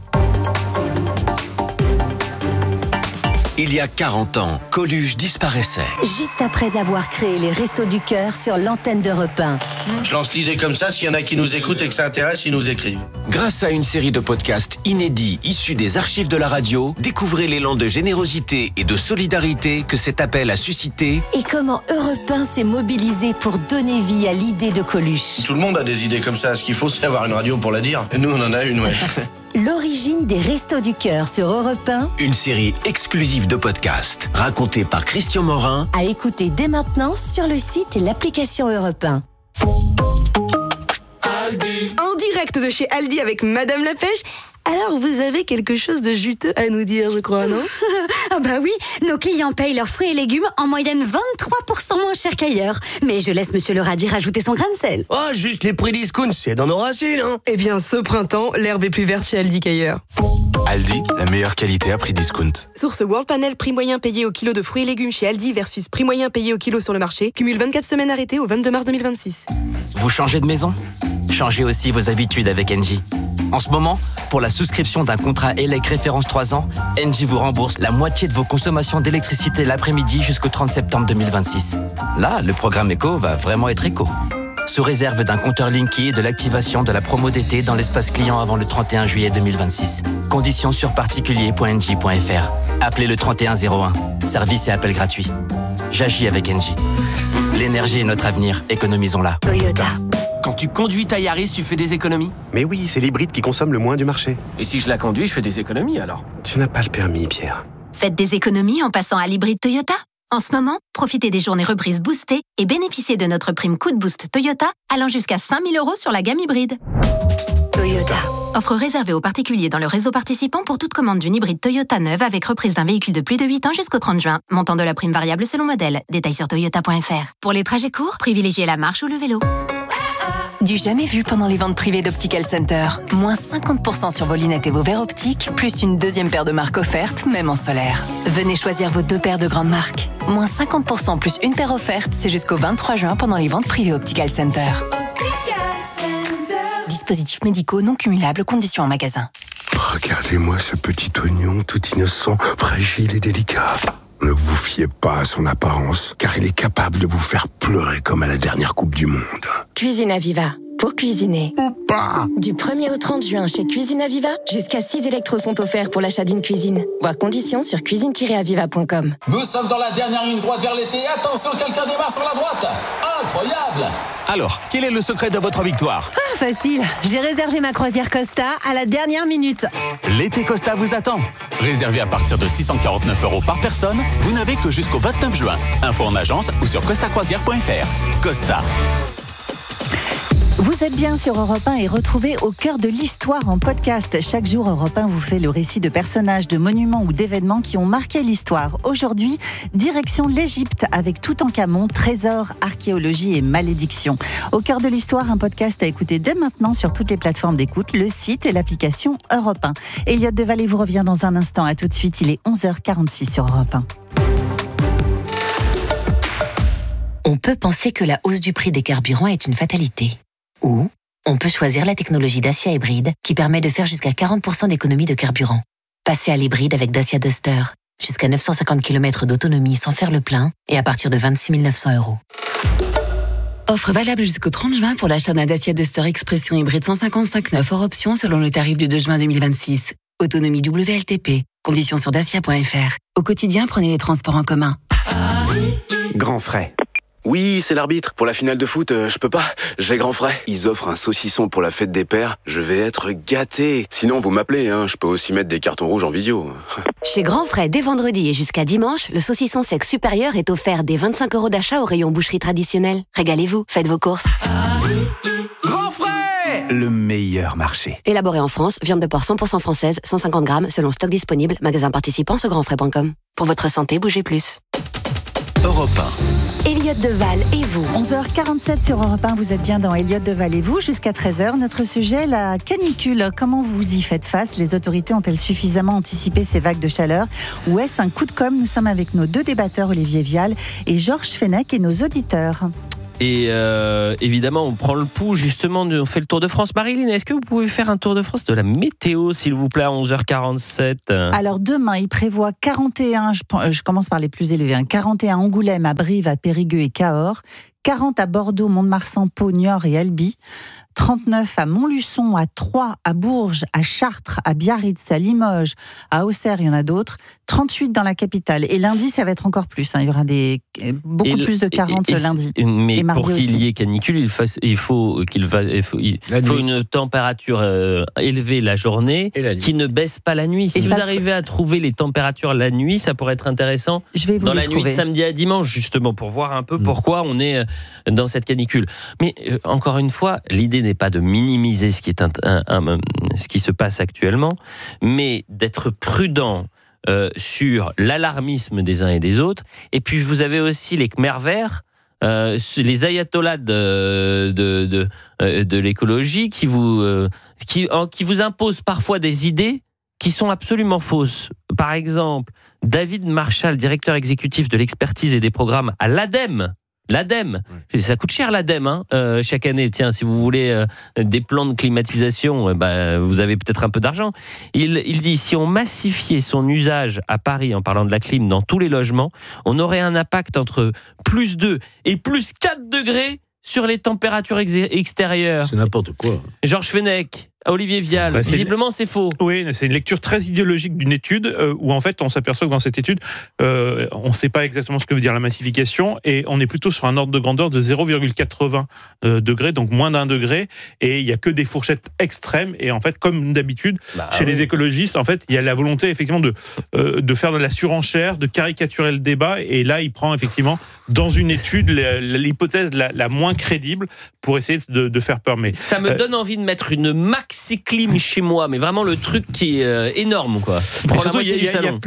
Il y a 40 ans, Coluche disparaissait. Juste après avoir créé les Restos du Cœur sur l'antenne d'Europe 1. Je lance l'idée comme ça, s'il y en a qui nous écoutent et que ça intéresse, ils nous écrivent. Grâce à une série de podcasts inédits issus des archives de la radio, découvrez l'élan de générosité et de solidarité que cet appel a suscité. Et comment Europe 1 s'est mobilisé pour donner vie à l'idée de Coluche. Tout le monde a des idées comme ça. Ce qu'il faut, c'est avoir une radio pour la dire. Et nous, on en a une, ouais. L'origine des Restos du Cœur sur Europe 1. Une série exclusive de podcasts racontée par Christian Morin. À écouter dès maintenant sur le site et l'application Europe 1. En direct de chez Aldi avec Madame la Pêche. Alors, vous avez quelque chose de juteux à nous dire, je crois, non ? Ah bah oui, nos clients payent leurs fruits et légumes en moyenne 23% moins cher qu'ailleurs. Mais je laisse Monsieur le radis rajouter son grain de sel. Oh, juste les prix discount, c'est dans nos racines, hein. Eh bien, ce printemps, l'herbe est plus verte chez Aldi qu'ailleurs. Aldi, la meilleure qualité à prix discount. Source World Panel, prix moyen payé au kilo de fruits et légumes chez Aldi versus prix moyen payé au kilo sur le marché. Cumule 24 semaines arrêtées au 22 mars 2026. Vous changez de maison ? Changez aussi vos habitudes avec Engie. En ce moment, pour la souscription d'un contrat ELEC référence 3 ans, Engie vous rembourse la moitié de vos consommations d'électricité l'après-midi jusqu'au 30 septembre 2026. Là, le programme éco va vraiment être éco. Sous réserve d'un compteur Linky et de l'activation de la promo d'été dans l'espace client avant le 31 juillet 2026. Conditions sur particulier.engie.fr. Appelez le 3101. Service et appel gratuit. J'agis avec Engie. L'énergie est notre avenir, économisons-la. Toyota. Quand tu conduis ta Yaris, tu fais des économies ? Mais oui, c'est l'hybride qui consomme le moins du marché. Et si je la conduis, je fais des économies alors ? Tu n'as pas le permis, Pierre. Faites des économies en passant à l'hybride Toyota. En ce moment, profitez des journées reprises boostées et bénéficiez de notre prime coup de boost Toyota allant jusqu'à 5 000 € sur la gamme hybride. Toyota. Offre réservée aux particuliers dans le réseau participant pour toute commande d'une hybride Toyota neuve avec reprise d'un véhicule de plus de 8 ans jusqu'au 30 juin. Montant de la prime variable selon modèle. Détails sur toyota.fr. Pour les trajets courts, privilégiez la marche ou le vélo. Du jamais vu pendant les ventes privées d'Optical Center. Moins 50% sur vos lunettes et vos verres optiques, plus une deuxième paire de marques offerte, même en solaire. Venez choisir vos 2 paires de grandes marques. Moins 50% plus une paire offerte, c'est jusqu'au 23 juin pendant les ventes privées Optical Center. Dispositifs médicaux non cumulables, conditions en magasin. Regardez-moi ce petit oignon tout innocent, fragile et délicat. Ne vous fiez pas à son apparence, car il est capable de vous faire pleurer comme à la dernière Coupe du Monde. Cuisine Aviva. Pour cuisiner. Ou pas. Du 1er au 30 juin chez Cuisine Aviva, jusqu'à 6 électros sont offerts pour l'achat d'une cuisine. Voir conditions sur cuisine-aviva.com. Nous sommes dans la dernière ligne droite vers l'été. Attention, quelqu'un démarre sur la droite. Incroyable! Alors, quel est le secret de votre victoire ? Ah, facile. J'ai réservé ma croisière Costa à la dernière minute. L'été Costa vous attend. Réservé à partir de 649 € par personne, vous n'avez que jusqu'au 29 juin. Info en agence ou sur costacroisière.fr. Costa. Vous êtes bien sur Europe 1 et retrouvez Au cœur de l'histoire en podcast. Chaque jour, Europe 1 vous fait le récit de personnages, de monuments ou d'événements qui ont marqué l'histoire. Aujourd'hui, direction l'Égypte avec Toutankhamon, trésor, archéologie et malédiction. Au cœur de l'histoire, un podcast à écouter dès maintenant sur toutes les plateformes d'écoute, le site et l'application Europe 1. Elliot Devalet vous revient dans un instant. À tout de suite, il est 11h46 sur Europe 1. On peut penser que la hausse du prix des carburants est une fatalité. Ou on peut choisir la technologie Dacia Hybride qui permet de faire jusqu'à 40% d'économie de carburant. Passez à l'hybride avec Dacia Duster. Jusqu'à 950 km d'autonomie sans faire le plein et à partir de 26 900 €. Offre valable jusqu'au 30 juin pour l'achat d'un Dacia Duster Expression hybride 155/9 hors option selon le tarif du 2 juin 2026. Autonomie WLTP. Conditions sur dacia.fr. Au quotidien, prenez les transports en commun. Grand frais. Oui, c'est l'arbitre. Pour la finale de foot, je peux pas. J'ai grand frais. Ils offrent un saucisson pour la fête des pères. Je vais être gâté. Sinon, vous m'appelez, hein. Je peux aussi mettre des cartons rouges en visio. Chez Grand Frais, dès vendredi et jusqu'à dimanche, le saucisson sec supérieur est offert dès 25 € d'achat au rayon boucherie traditionnelle. Régalez-vous, faites vos courses. Grand Frais, le meilleur marché. Élaboré en France, viande de porc 100% française, 150 grammes, selon stock disponible, magasin participant sur grandfrais.com. Pour votre santé, bougez plus. Europe 1. Elliot Deval et vous. 11h47 sur Europe 1, vous êtes bien dans Elliot Deval et vous, jusqu'à 13h. Notre sujet, la canicule. Comment vous y faites face? Les autorités ont-elles suffisamment anticipé ces vagues de chaleur? Ou est-ce un coup de com'? Nous sommes avec nos deux débatteurs, Olivier Vial et Georges Fenech, et nos auditeurs. Et évidemment, on prend le pouls, justement, on fait le Tour de France. Marilyn, est-ce que vous pouvez faire un Tour de France de la météo, s'il vous plaît, à 11h47? Alors demain, il prévoit 41, je commence par les plus élevés, 41 à Angoulême, à Brive, à Périgueux et Cahors, 40 à Bordeaux, Mont-de-Marsan, Pau, Niort et Albi, 39 à Montluçon, à Troyes, à Bourges, à Chartres, à Biarritz, à Limoges, à Auxerre, il y en a d'autres, 38 dans la capitale. Et lundi, ça va être encore plus, il y aura beaucoup plus de 40 lundi. Mais pour qu'il y ait canicule, il faut une température élevée la journée qui ne baisse pas la nuit. Si vous arrivez à trouver les températures la nuit, ça pourrait être intéressant dans la nuit de samedi à dimanche, justement, pour voir un peu pourquoi on est dans cette canicule. Mais encore une fois, l'idée n'est pas de minimiser ce qui est ce qui se passe actuellement, mais d'être prudent sur l'alarmisme des uns et des autres. Et puis vous avez aussi les Khmers verts, les ayatollahs de l'écologie qui vous imposent parfois des idées qui sont absolument fausses. Par exemple, David Marshall, directeur exécutif de l'expertise et des programmes à l'ADEME. L'ADEME, ça coûte cher l'ADEME chaque année. Tiens, si vous voulez des plans de climatisation, vous avez peut-être un peu d'argent. Il dit, si on massifiait son usage à Paris, en parlant de la clim, dans tous les logements, on aurait un impact entre plus 2 et plus 4 degrés sur les températures extérieures. C'est n'importe quoi. Georges Fenech, Olivier Vial, visiblement c'est faux. Oui, c'est une lecture très idéologique d'une étude où en fait on s'aperçoit que dans cette étude on ne sait pas exactement ce que veut dire la massification et on est plutôt sur un ordre de grandeur de 0,80 degrés, donc moins d'1 degré, et il n'y a que des fourchettes extrêmes. Et en fait, comme d'habitude, chez les écologistes, en fait, il y a la volonté effectivement de faire de la surenchère, de caricaturer le débat, et là il prend effectivement dans une étude l'hypothèse la moins crédible pour essayer de faire peur. Mais ça me donne envie de mettre une maxi-clim chez moi, mais vraiment le truc qui est énorme, quoi. Surtout, il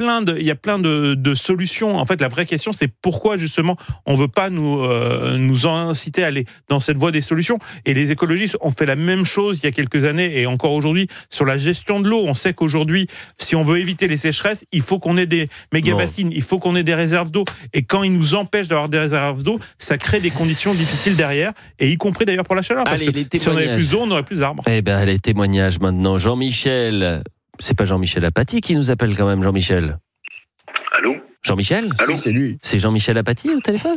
y a plein de solutions. En fait, la vraie question, c'est pourquoi justement on veut pas nous inciter à aller dans cette voie des solutions. Et les écologistes ont fait la même chose il y a quelques années et encore aujourd'hui sur la gestion de l'eau. On sait qu'aujourd'hui, si on veut éviter les sécheresses, il faut qu'on ait des méga-bassines, il faut qu'on ait des réserves d'eau. Et quand ils nous empêchent d'avoir des réserves d'eau, ça crée des conditions difficiles derrière, et y compris d'ailleurs pour la chaleur. Parce que si on avait plus d'eau, on aurait plus d'arbres. Eh bien, les témoignages maintenant. Jean-Michel, c'est pas Jean-Michel Apathy qui nous appelle quand même, Jean-Michel? Allô? Jean-Michel? Allô? C'est lui. C'est Jean-Michel Apathy au téléphone?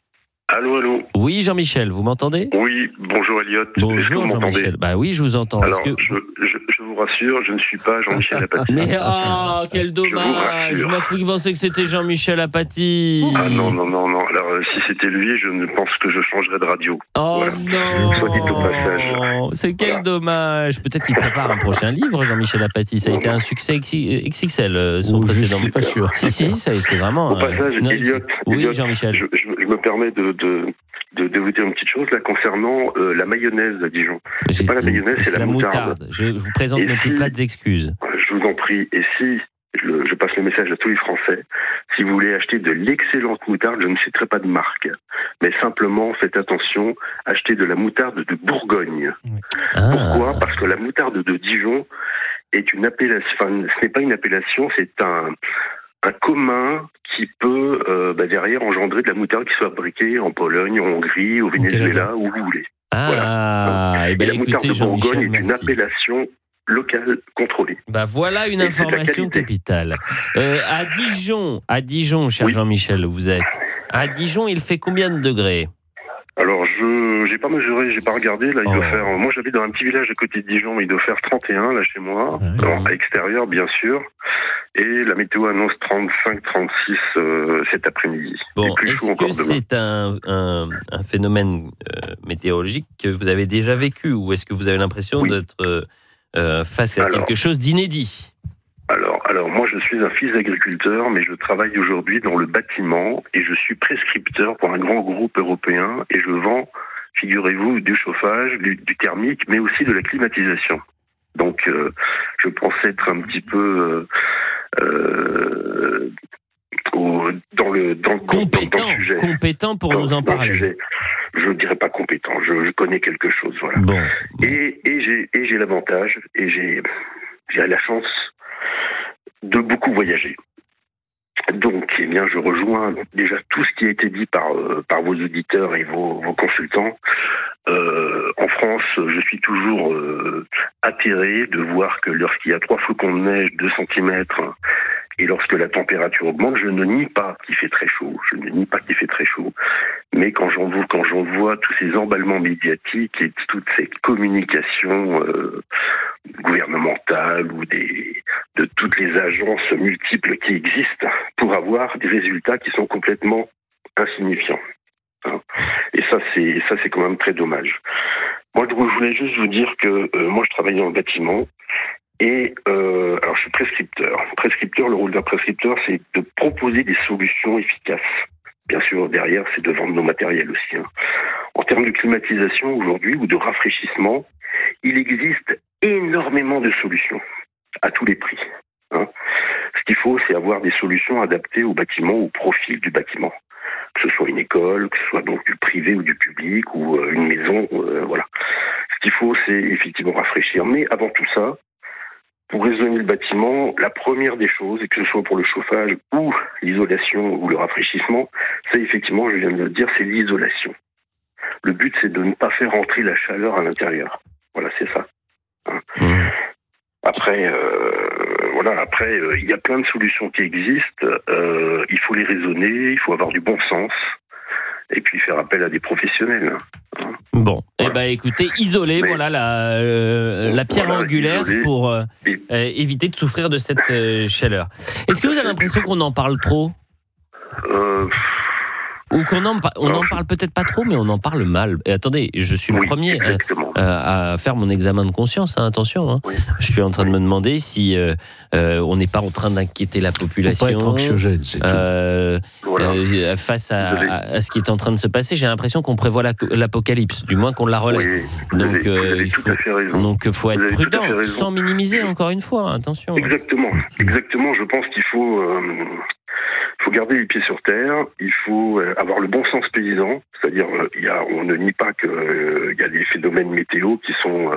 Allô, allô? Oui, Jean-Michel, vous m'entendez? Oui, bonjour Elliot. Bonjour Jean-Michel. Bah oui, je vous entends. Alors, je vous rassure, je ne suis pas Jean-Michel Apathy. Mais quel dommage! Je m'en pensais que c'était Jean-Michel Apathy. Ah non. Alors, si c'était lui, je ne pense que je changerais de radio. Oh voilà. Non! Soit dit au passage. C'est quel dommage! Peut-être qu'il prépare un prochain livre, Jean-Michel Apathy. Ça a été un succès XXL, son précédent. Je suis pas sûr. Si, ça a été vraiment. Au passage, Elliot, oui, Jean-Michel. Je me permets de vous dire une petite chose là concernant la mayonnaise à Dijon. C'est pas la mayonnaise, c'est la moutarde. Je vous présente mes plus plates excuses. Je vous en prie. Et si je passe le message à tous les Français, si vous voulez acheter de l'excellente moutarde, je ne citerai pas de marque, mais simplement faites attention, achetez de la moutarde de Bourgogne. Pourquoi? Parce que la moutarde de Dijon est une appellation. Enfin, ce n'est pas une appellation, c'est un commun qui peut derrière engendrer de la moutarde qui soit fabriquée en Pologne, en Hongrie, au Venezuela, où vous voulez. Voilà. Et la moutarde de Bourgogne est une appellation locale contrôlée. Voilà une information capitale. À Dijon, cher Jean-Michel, vous êtes. À Dijon, il fait combien de degrés? Alors, je j'ai pas mesuré, j'ai pas regardé. Là, il doit faire. Moi, j'habite dans un petit village à côté de Dijon. Il doit faire 31 là chez moi, à l'extérieur bien sûr. Et la météo annonce 35, 36 cet après-midi. Bon, est-ce que c'est un phénomène météorologique que vous avez déjà vécu, ou est-ce que vous avez l'impression d'être face à quelque chose d'inédit ? Alors, moi, je suis un fils d'agriculteur, mais je travaille aujourd'hui dans le bâtiment et je suis prescripteur pour un grand groupe européen et je vends, figurez-vous, du chauffage, du thermique, mais aussi de la climatisation. Donc, je pense être un petit peu dans le sujet. Compétent pour nous en parler. Je ne dirais pas compétent, je connais quelque chose, voilà. Bon. Et j'ai l'avantage, et j'ai la chance de beaucoup voyager. Donc, eh bien, je rejoins déjà tout ce qui a été dit par vos auditeurs et vos consultants. En France, je suis toujours atterré de voir que lorsqu'il y a 3 flocons de neige, 2 cm, et lorsque la température augmente, je ne nie pas qu'il fait très chaud. Mais quand j'en vois tous ces emballements médiatiques et toutes ces communications gouvernementales ou de toutes les agences multiples qui existent pour avoir des résultats qui sont complètement insignifiants. Et ça, c'est quand même très dommage. Moi, je voulais juste vous dire que moi, je travaille dans le bâtiment. Et alors, je suis prescripteur. Le rôle d'un prescripteur, c'est de proposer des solutions efficaces. Bien sûr, derrière, c'est de vendre nos matériels aussi. En termes de climatisation, aujourd'hui, ou de rafraîchissement, il existe énormément de solutions, à tous les prix. Ce qu'il faut, c'est avoir des solutions adaptées au bâtiment, au profil du bâtiment. Que ce soit une école, que ce soit donc du privé ou du public, ou une maison, voilà. Ce qu'il faut, c'est effectivement rafraîchir. Mais avant tout ça, pour raisonner le bâtiment, la première des choses, et que ce soit pour le chauffage ou l'isolation ou le rafraîchissement, c'est effectivement, je viens de le dire, c'est l'isolation. Le but, c'est de ne pas faire entrer la chaleur à l'intérieur. Voilà, c'est ça. Après, il y a plein de solutions qui existent. Il faut les raisonner, il faut avoir du bon sens, et puis faire appel à des professionnels. Bon, écoutez, isoler, voilà la pierre angulaire pour éviter de souffrir de cette chaleur. Est-ce que vous avez l'impression qu'on en parle trop ? Ou qu'on en parle peut-être pas trop, mais on en parle mal. Et attendez, je suis le premier à faire mon examen de conscience, attention. Oui. Je suis en train de me demander si on n'est pas en train d'inquiéter la population. Faut pas être anxiogène, c'est tout. Face à ce qui est en train de se passer. J'ai l'impression qu'on prévoit l'apocalypse, du moins qu'on la relaie. Oui, donc il faut être prudent, sans minimiser, encore une fois, attention. Exactement, je pense qu'il faut garder les pieds sur terre, il faut avoir le bon sens paysan, c'est-à-dire on ne nie pas qu'il y a des phénomènes météo qui sont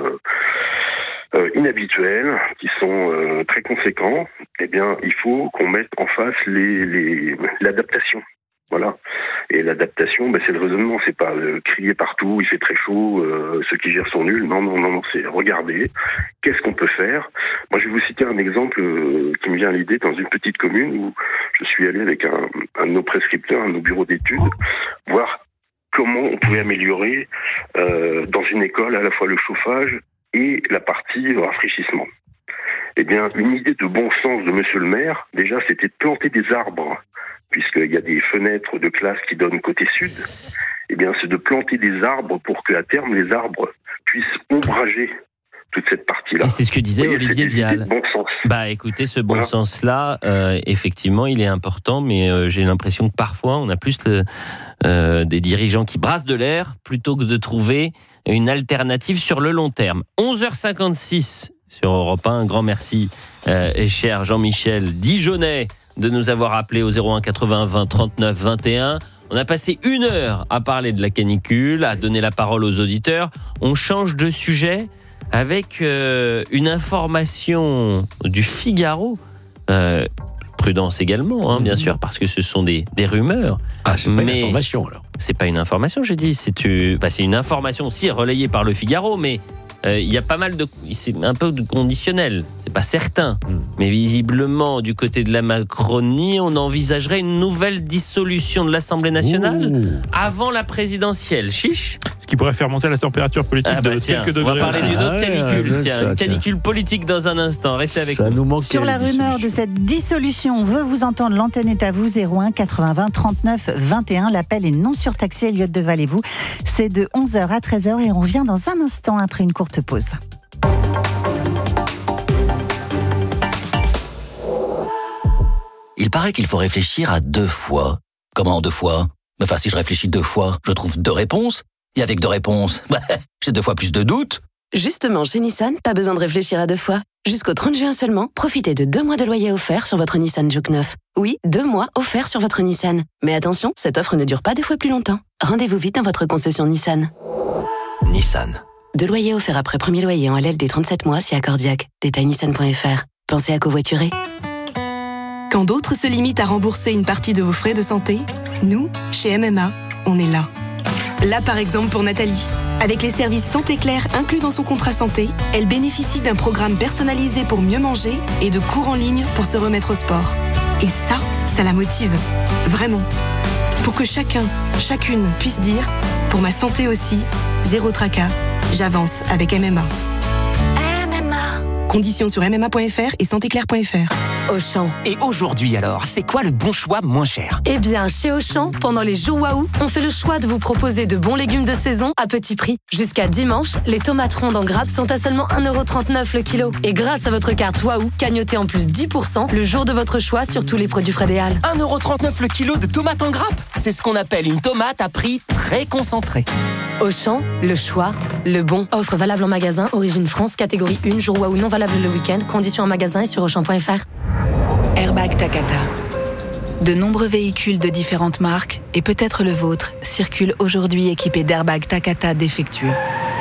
inhabituels, qui sont très conséquents. Eh bien, il faut qu'on mette en face l'adaptation. Voilà. Et l'adaptation, c'est le raisonnement, c'est pas crier partout, il fait très chaud, ceux qui gèrent sont nuls. Non, c'est regarder, qu'est-ce qu'on peut faire. Moi, je vais vous citer un exemple qui me vient à l'idée dans une petite commune où je suis allé avec un de nos prescripteurs, un de nos bureaux d'études, voir comment on pouvait améliorer dans une école à la fois le chauffage et la partie rafraîchissement. Eh bien, une idée de bon sens de monsieur le maire, déjà, c'était de planter des arbres, puisqu'il y a des fenêtres de classe qui donnent côté sud. Eh bien, c'est de planter des arbres pour qu'à terme, les arbres puissent ombrager toute cette partie-là. Et c'est ce que disait Olivier Vial. Bon sens. Écoutez, ce bon sens-là, effectivement, il est important, mais j'ai l'impression que parfois, on a plus des dirigeants qui brassent de l'air plutôt que de trouver une alternative sur le long terme. 11h56 sur Europe 1. Un grand merci, cher Jean-Michel Dijonais, de nous avoir appelé au 01 80 20 39 21. On a passé 1 heure à parler de la canicule, à donner la parole aux auditeurs. On change de sujet avec une information du Figaro. Prudence également, bien sûr, parce que ce sont des rumeurs. C'est pas une information, alors. C'est pas une information, j'ai dit. C'est une information aussi relayée par le Figaro, mais il y a pas mal c'est un peu de conditionnel. C'est pas certain. Mais visiblement, du côté de la Macronie, on envisagerait une nouvelle dissolution de l'Assemblée nationale avant la présidentielle. Chiche ? qui pourrait faire monter la température politique de quelques degrés. On va parler d'une autre canicule. Une canicule politique dans un instant. Restez avec nous. Sur la rumeur de cette dissolution, on veut vous entendre. L'antenne est à vous, 01 80 20 39 21. L'appel est non surtaxé, Elliot Deval et vous. C'est de 11h à 13h et on revient dans un instant après une courte pause. Il paraît qu'il faut réfléchir à 2 fois. Comment 2 fois ? Enfin, si je réfléchis 2 fois, je trouve 2 réponses. Et avec 2 réponses, j'ai 2 fois plus de doutes. Justement, chez Nissan, pas besoin de réfléchir à 2 fois. Jusqu'au 30 juin seulement, profitez de 2 mois de loyer offert sur votre Nissan Juke 9. Oui, 2 mois offerts sur votre Nissan. Mais attention, cette offre ne dure pas 2 fois plus longtemps. Rendez-vous vite dans votre concession Nissan. Nissan. 2 loyers offerts après premier loyer en LLD 37 mois si accordiaque. Détail nissan.fr. Pensez à covoiturer. Quand d'autres se limitent à rembourser une partie de vos frais de santé, nous, chez MMA, on est là. Là, par exemple, pour Nathalie. Avec les services Santé Claire inclus dans son contrat santé, elle bénéficie d'un programme personnalisé pour mieux manger et de cours en ligne pour se remettre au sport. Et ça la motive. Vraiment. Pour que chacun, chacune puisse dire « Pour ma santé aussi, zéro tracas, j'avance avec MMA ». Conditions sur mma.fr et santéclaire.fr. Auchan. Et aujourd'hui alors, c'est quoi le bon choix moins cher ? Eh bien, chez Auchan, pendant les jours Waouh, on fait le choix de vous proposer de bons légumes de saison à petit prix. Jusqu'à dimanche, les tomates rondes en grappe sont à seulement 1,39€ le kilo. Et grâce à votre carte Waouh, cagnotez en plus 10% le jour de votre choix sur tous les produits frais des Halles. 1,39€ le kilo de tomates en grappe ? C'est ce qu'on appelle une tomate à prix très concentré. Auchan, le choix, le bon. Offre valable en magasin, origine France, catégorie 1, jour Waouh non valable le week-end. Conditions en magasin et sur Auchan.fr. Airbag Takata. De nombreux véhicules de différentes marques, et peut-être le vôtre, circulent aujourd'hui équipés d'airbags Takata défectueux.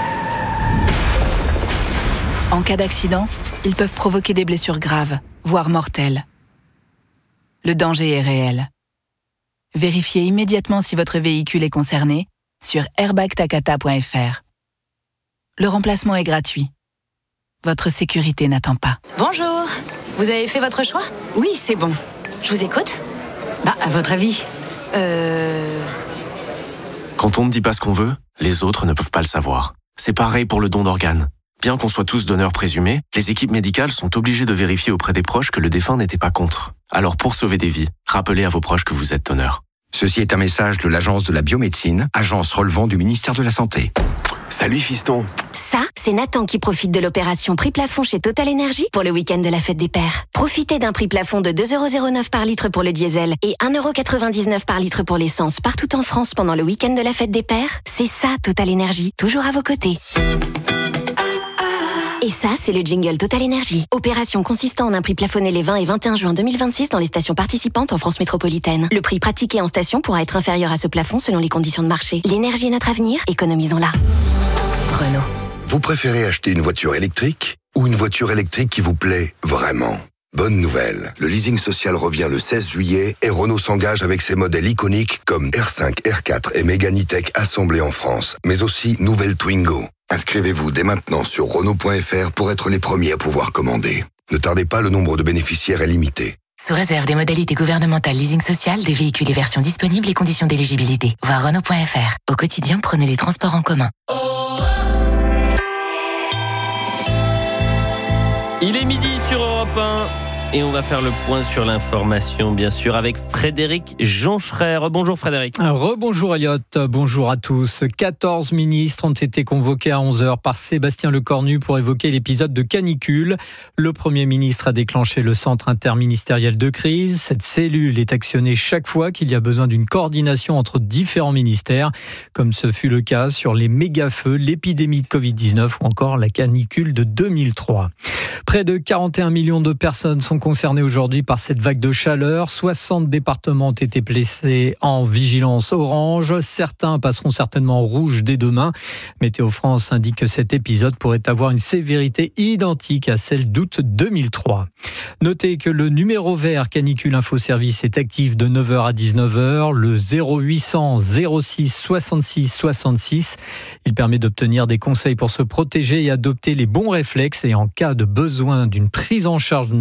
En cas d'accident, ils peuvent provoquer des blessures graves, voire mortelles. Le danger est réel. Vérifiez immédiatement si votre véhicule est concerné sur airbagtakata.fr. Le remplacement est gratuit. Votre sécurité n'attend pas. Bonjour. Vous avez fait votre choix ? Oui, c'est bon. Je vous écoute. À votre avis Quand on ne dit pas ce qu'on veut, les autres ne peuvent pas le savoir. C'est pareil pour le don d'organes. Bien qu'on soit tous donneurs présumés, les équipes médicales sont obligées de vérifier auprès des proches que le défunt n'était pas contre. Alors pour sauver des vies, rappelez à vos proches que vous êtes donneur. Ceci est un message de l'Agence de la biomédecine, agence relevant du ministère de la Santé. Salut fiston. Ça, c'est Nathan qui profite de l'opération prix plafond chez Total Energy pour le week-end de la fête des pères. Profitez d'un prix plafond de 2,09€ par litre pour le diesel et 1,99€ par litre pour l'essence partout en France pendant le week-end de la fête des pères. C'est ça, Total Energy, toujours à vos côtés. Et ça, c'est le jingle Total Energy. Opération consistant en un prix plafonné les 20 et 21 juin 2026 dans les stations participantes en France métropolitaine. Le prix pratiqué en station pourra être inférieur à ce plafond selon les conditions de marché. L'énergie est notre avenir, économisons-la. Renault. Vous préférez acheter une voiture électrique ou une voiture électrique qui vous plaît vraiment ? Bonne nouvelle, le leasing social revient le 16 juillet et Renault s'engage avec ses modèles iconiques comme R5, R4 et Mégane E-Tech assemblés en France, mais aussi nouvelle Twingo. Inscrivez-vous dès maintenant sur Renault.fr pour être les premiers à pouvoir commander. Ne tardez pas, le nombre de bénéficiaires est limité. Sous réserve des modalités gouvernementales leasing social, des véhicules et versions disponibles et conditions d'éligibilité. Voir Renault.fr. Au quotidien, prenez les transports en commun. Il est midi sur Europe 1 et on va faire le point sur l'information, bien sûr, avec Frédéric Joncherer. Bonjour Frédéric. Rebonjour Elliot, bonjour à tous. 14 ministres ont été convoqués à 11h par Sébastien Lecornu pour évoquer l'épisode de canicule. Le Premier ministre a déclenché le centre interministériel de crise. Cette cellule est actionnée chaque fois qu'il y a besoin d'une coordination entre différents ministères, comme ce fut le cas sur les méga-feux, l'épidémie de Covid-19 ou encore la canicule de 2003. Près de 41 millions de personnes sont concernées aujourd'hui par cette vague de chaleur. 60 départements ont été placés en vigilance orange. Certains passeront certainement en rouge dès demain. Météo France indique que cet épisode pourrait avoir une sévérité identique à celle d'août 2003. Notez que le numéro vert Canicule Info Service est actif de 9h à 19h. Le 0800 06 66 66. Il permet d'obtenir des conseils pour se protéger et adopter les bons réflexes. Et en cas de besoin d'une prise en charge ne relevant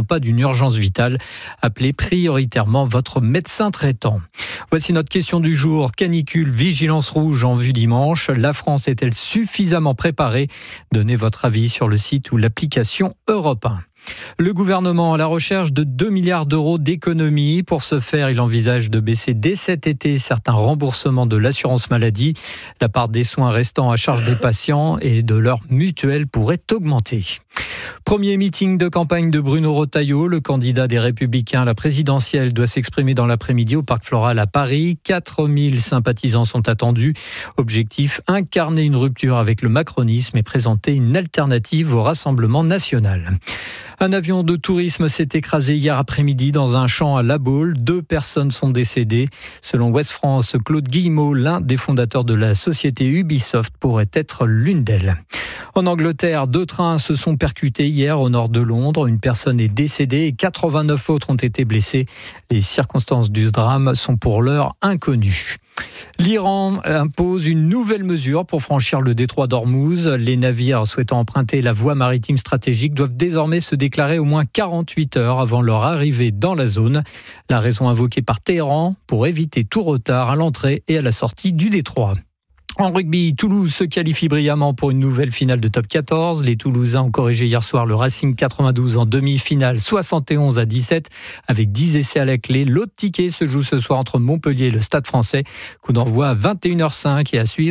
pas d'une urgence vitale. Appelez prioritairement votre médecin traitant. Voici notre question du jour. Canicule, vigilance rouge en vue dimanche. La France est-elle suffisamment préparée ? Donnez votre avis sur le site ou l'application Europe 1. Le gouvernement à la recherche de 2 milliards d'euros d'économies. Pour ce faire, il envisage de baisser dès cet été certains remboursements de l'assurance maladie. La part des soins restant à charge des patients et de leur mutuelle pourrait augmenter. Premier meeting de campagne de Bruno Retailleau. Le candidat des Républicains à la présidentielle doit s'exprimer dans l'après-midi au Parc Floral à Paris. 4000 sympathisants sont attendus. Objectif, incarner une rupture avec le macronisme et présenter une alternative au Rassemblement national. Un avion de tourisme s'est écrasé hier après-midi dans un champ à La Baule. 2 personnes sont décédées. Selon Ouest France, Claude Guillemot, l'un des fondateurs de la société Ubisoft, pourrait être l'une d'elles. En Angleterre, 2 trains se sont percutés hier au nord de Londres. Une personne est décédée et 89 autres ont été blessés. Les circonstances du drame sont pour l'heure inconnues. L'Iran impose une nouvelle mesure pour franchir le détroit d'Ormuz. Les navires souhaitant emprunter la voie maritime stratégique doivent désormais se déclarer au moins 48 heures avant leur arrivée dans la zone. La raison invoquée par Téhéran pour éviter tout retard à l'entrée et à la sortie du détroit. En rugby, Toulouse se qualifie brillamment pour une nouvelle finale de top 14. Les Toulousains ont corrigé hier soir le Racing 92 en demi-finale 71-17 avec 10 essais à la clé. L'autre ticket se joue ce soir entre Montpellier et le Stade Français. Coup d'envoi à 21h05 et à suivre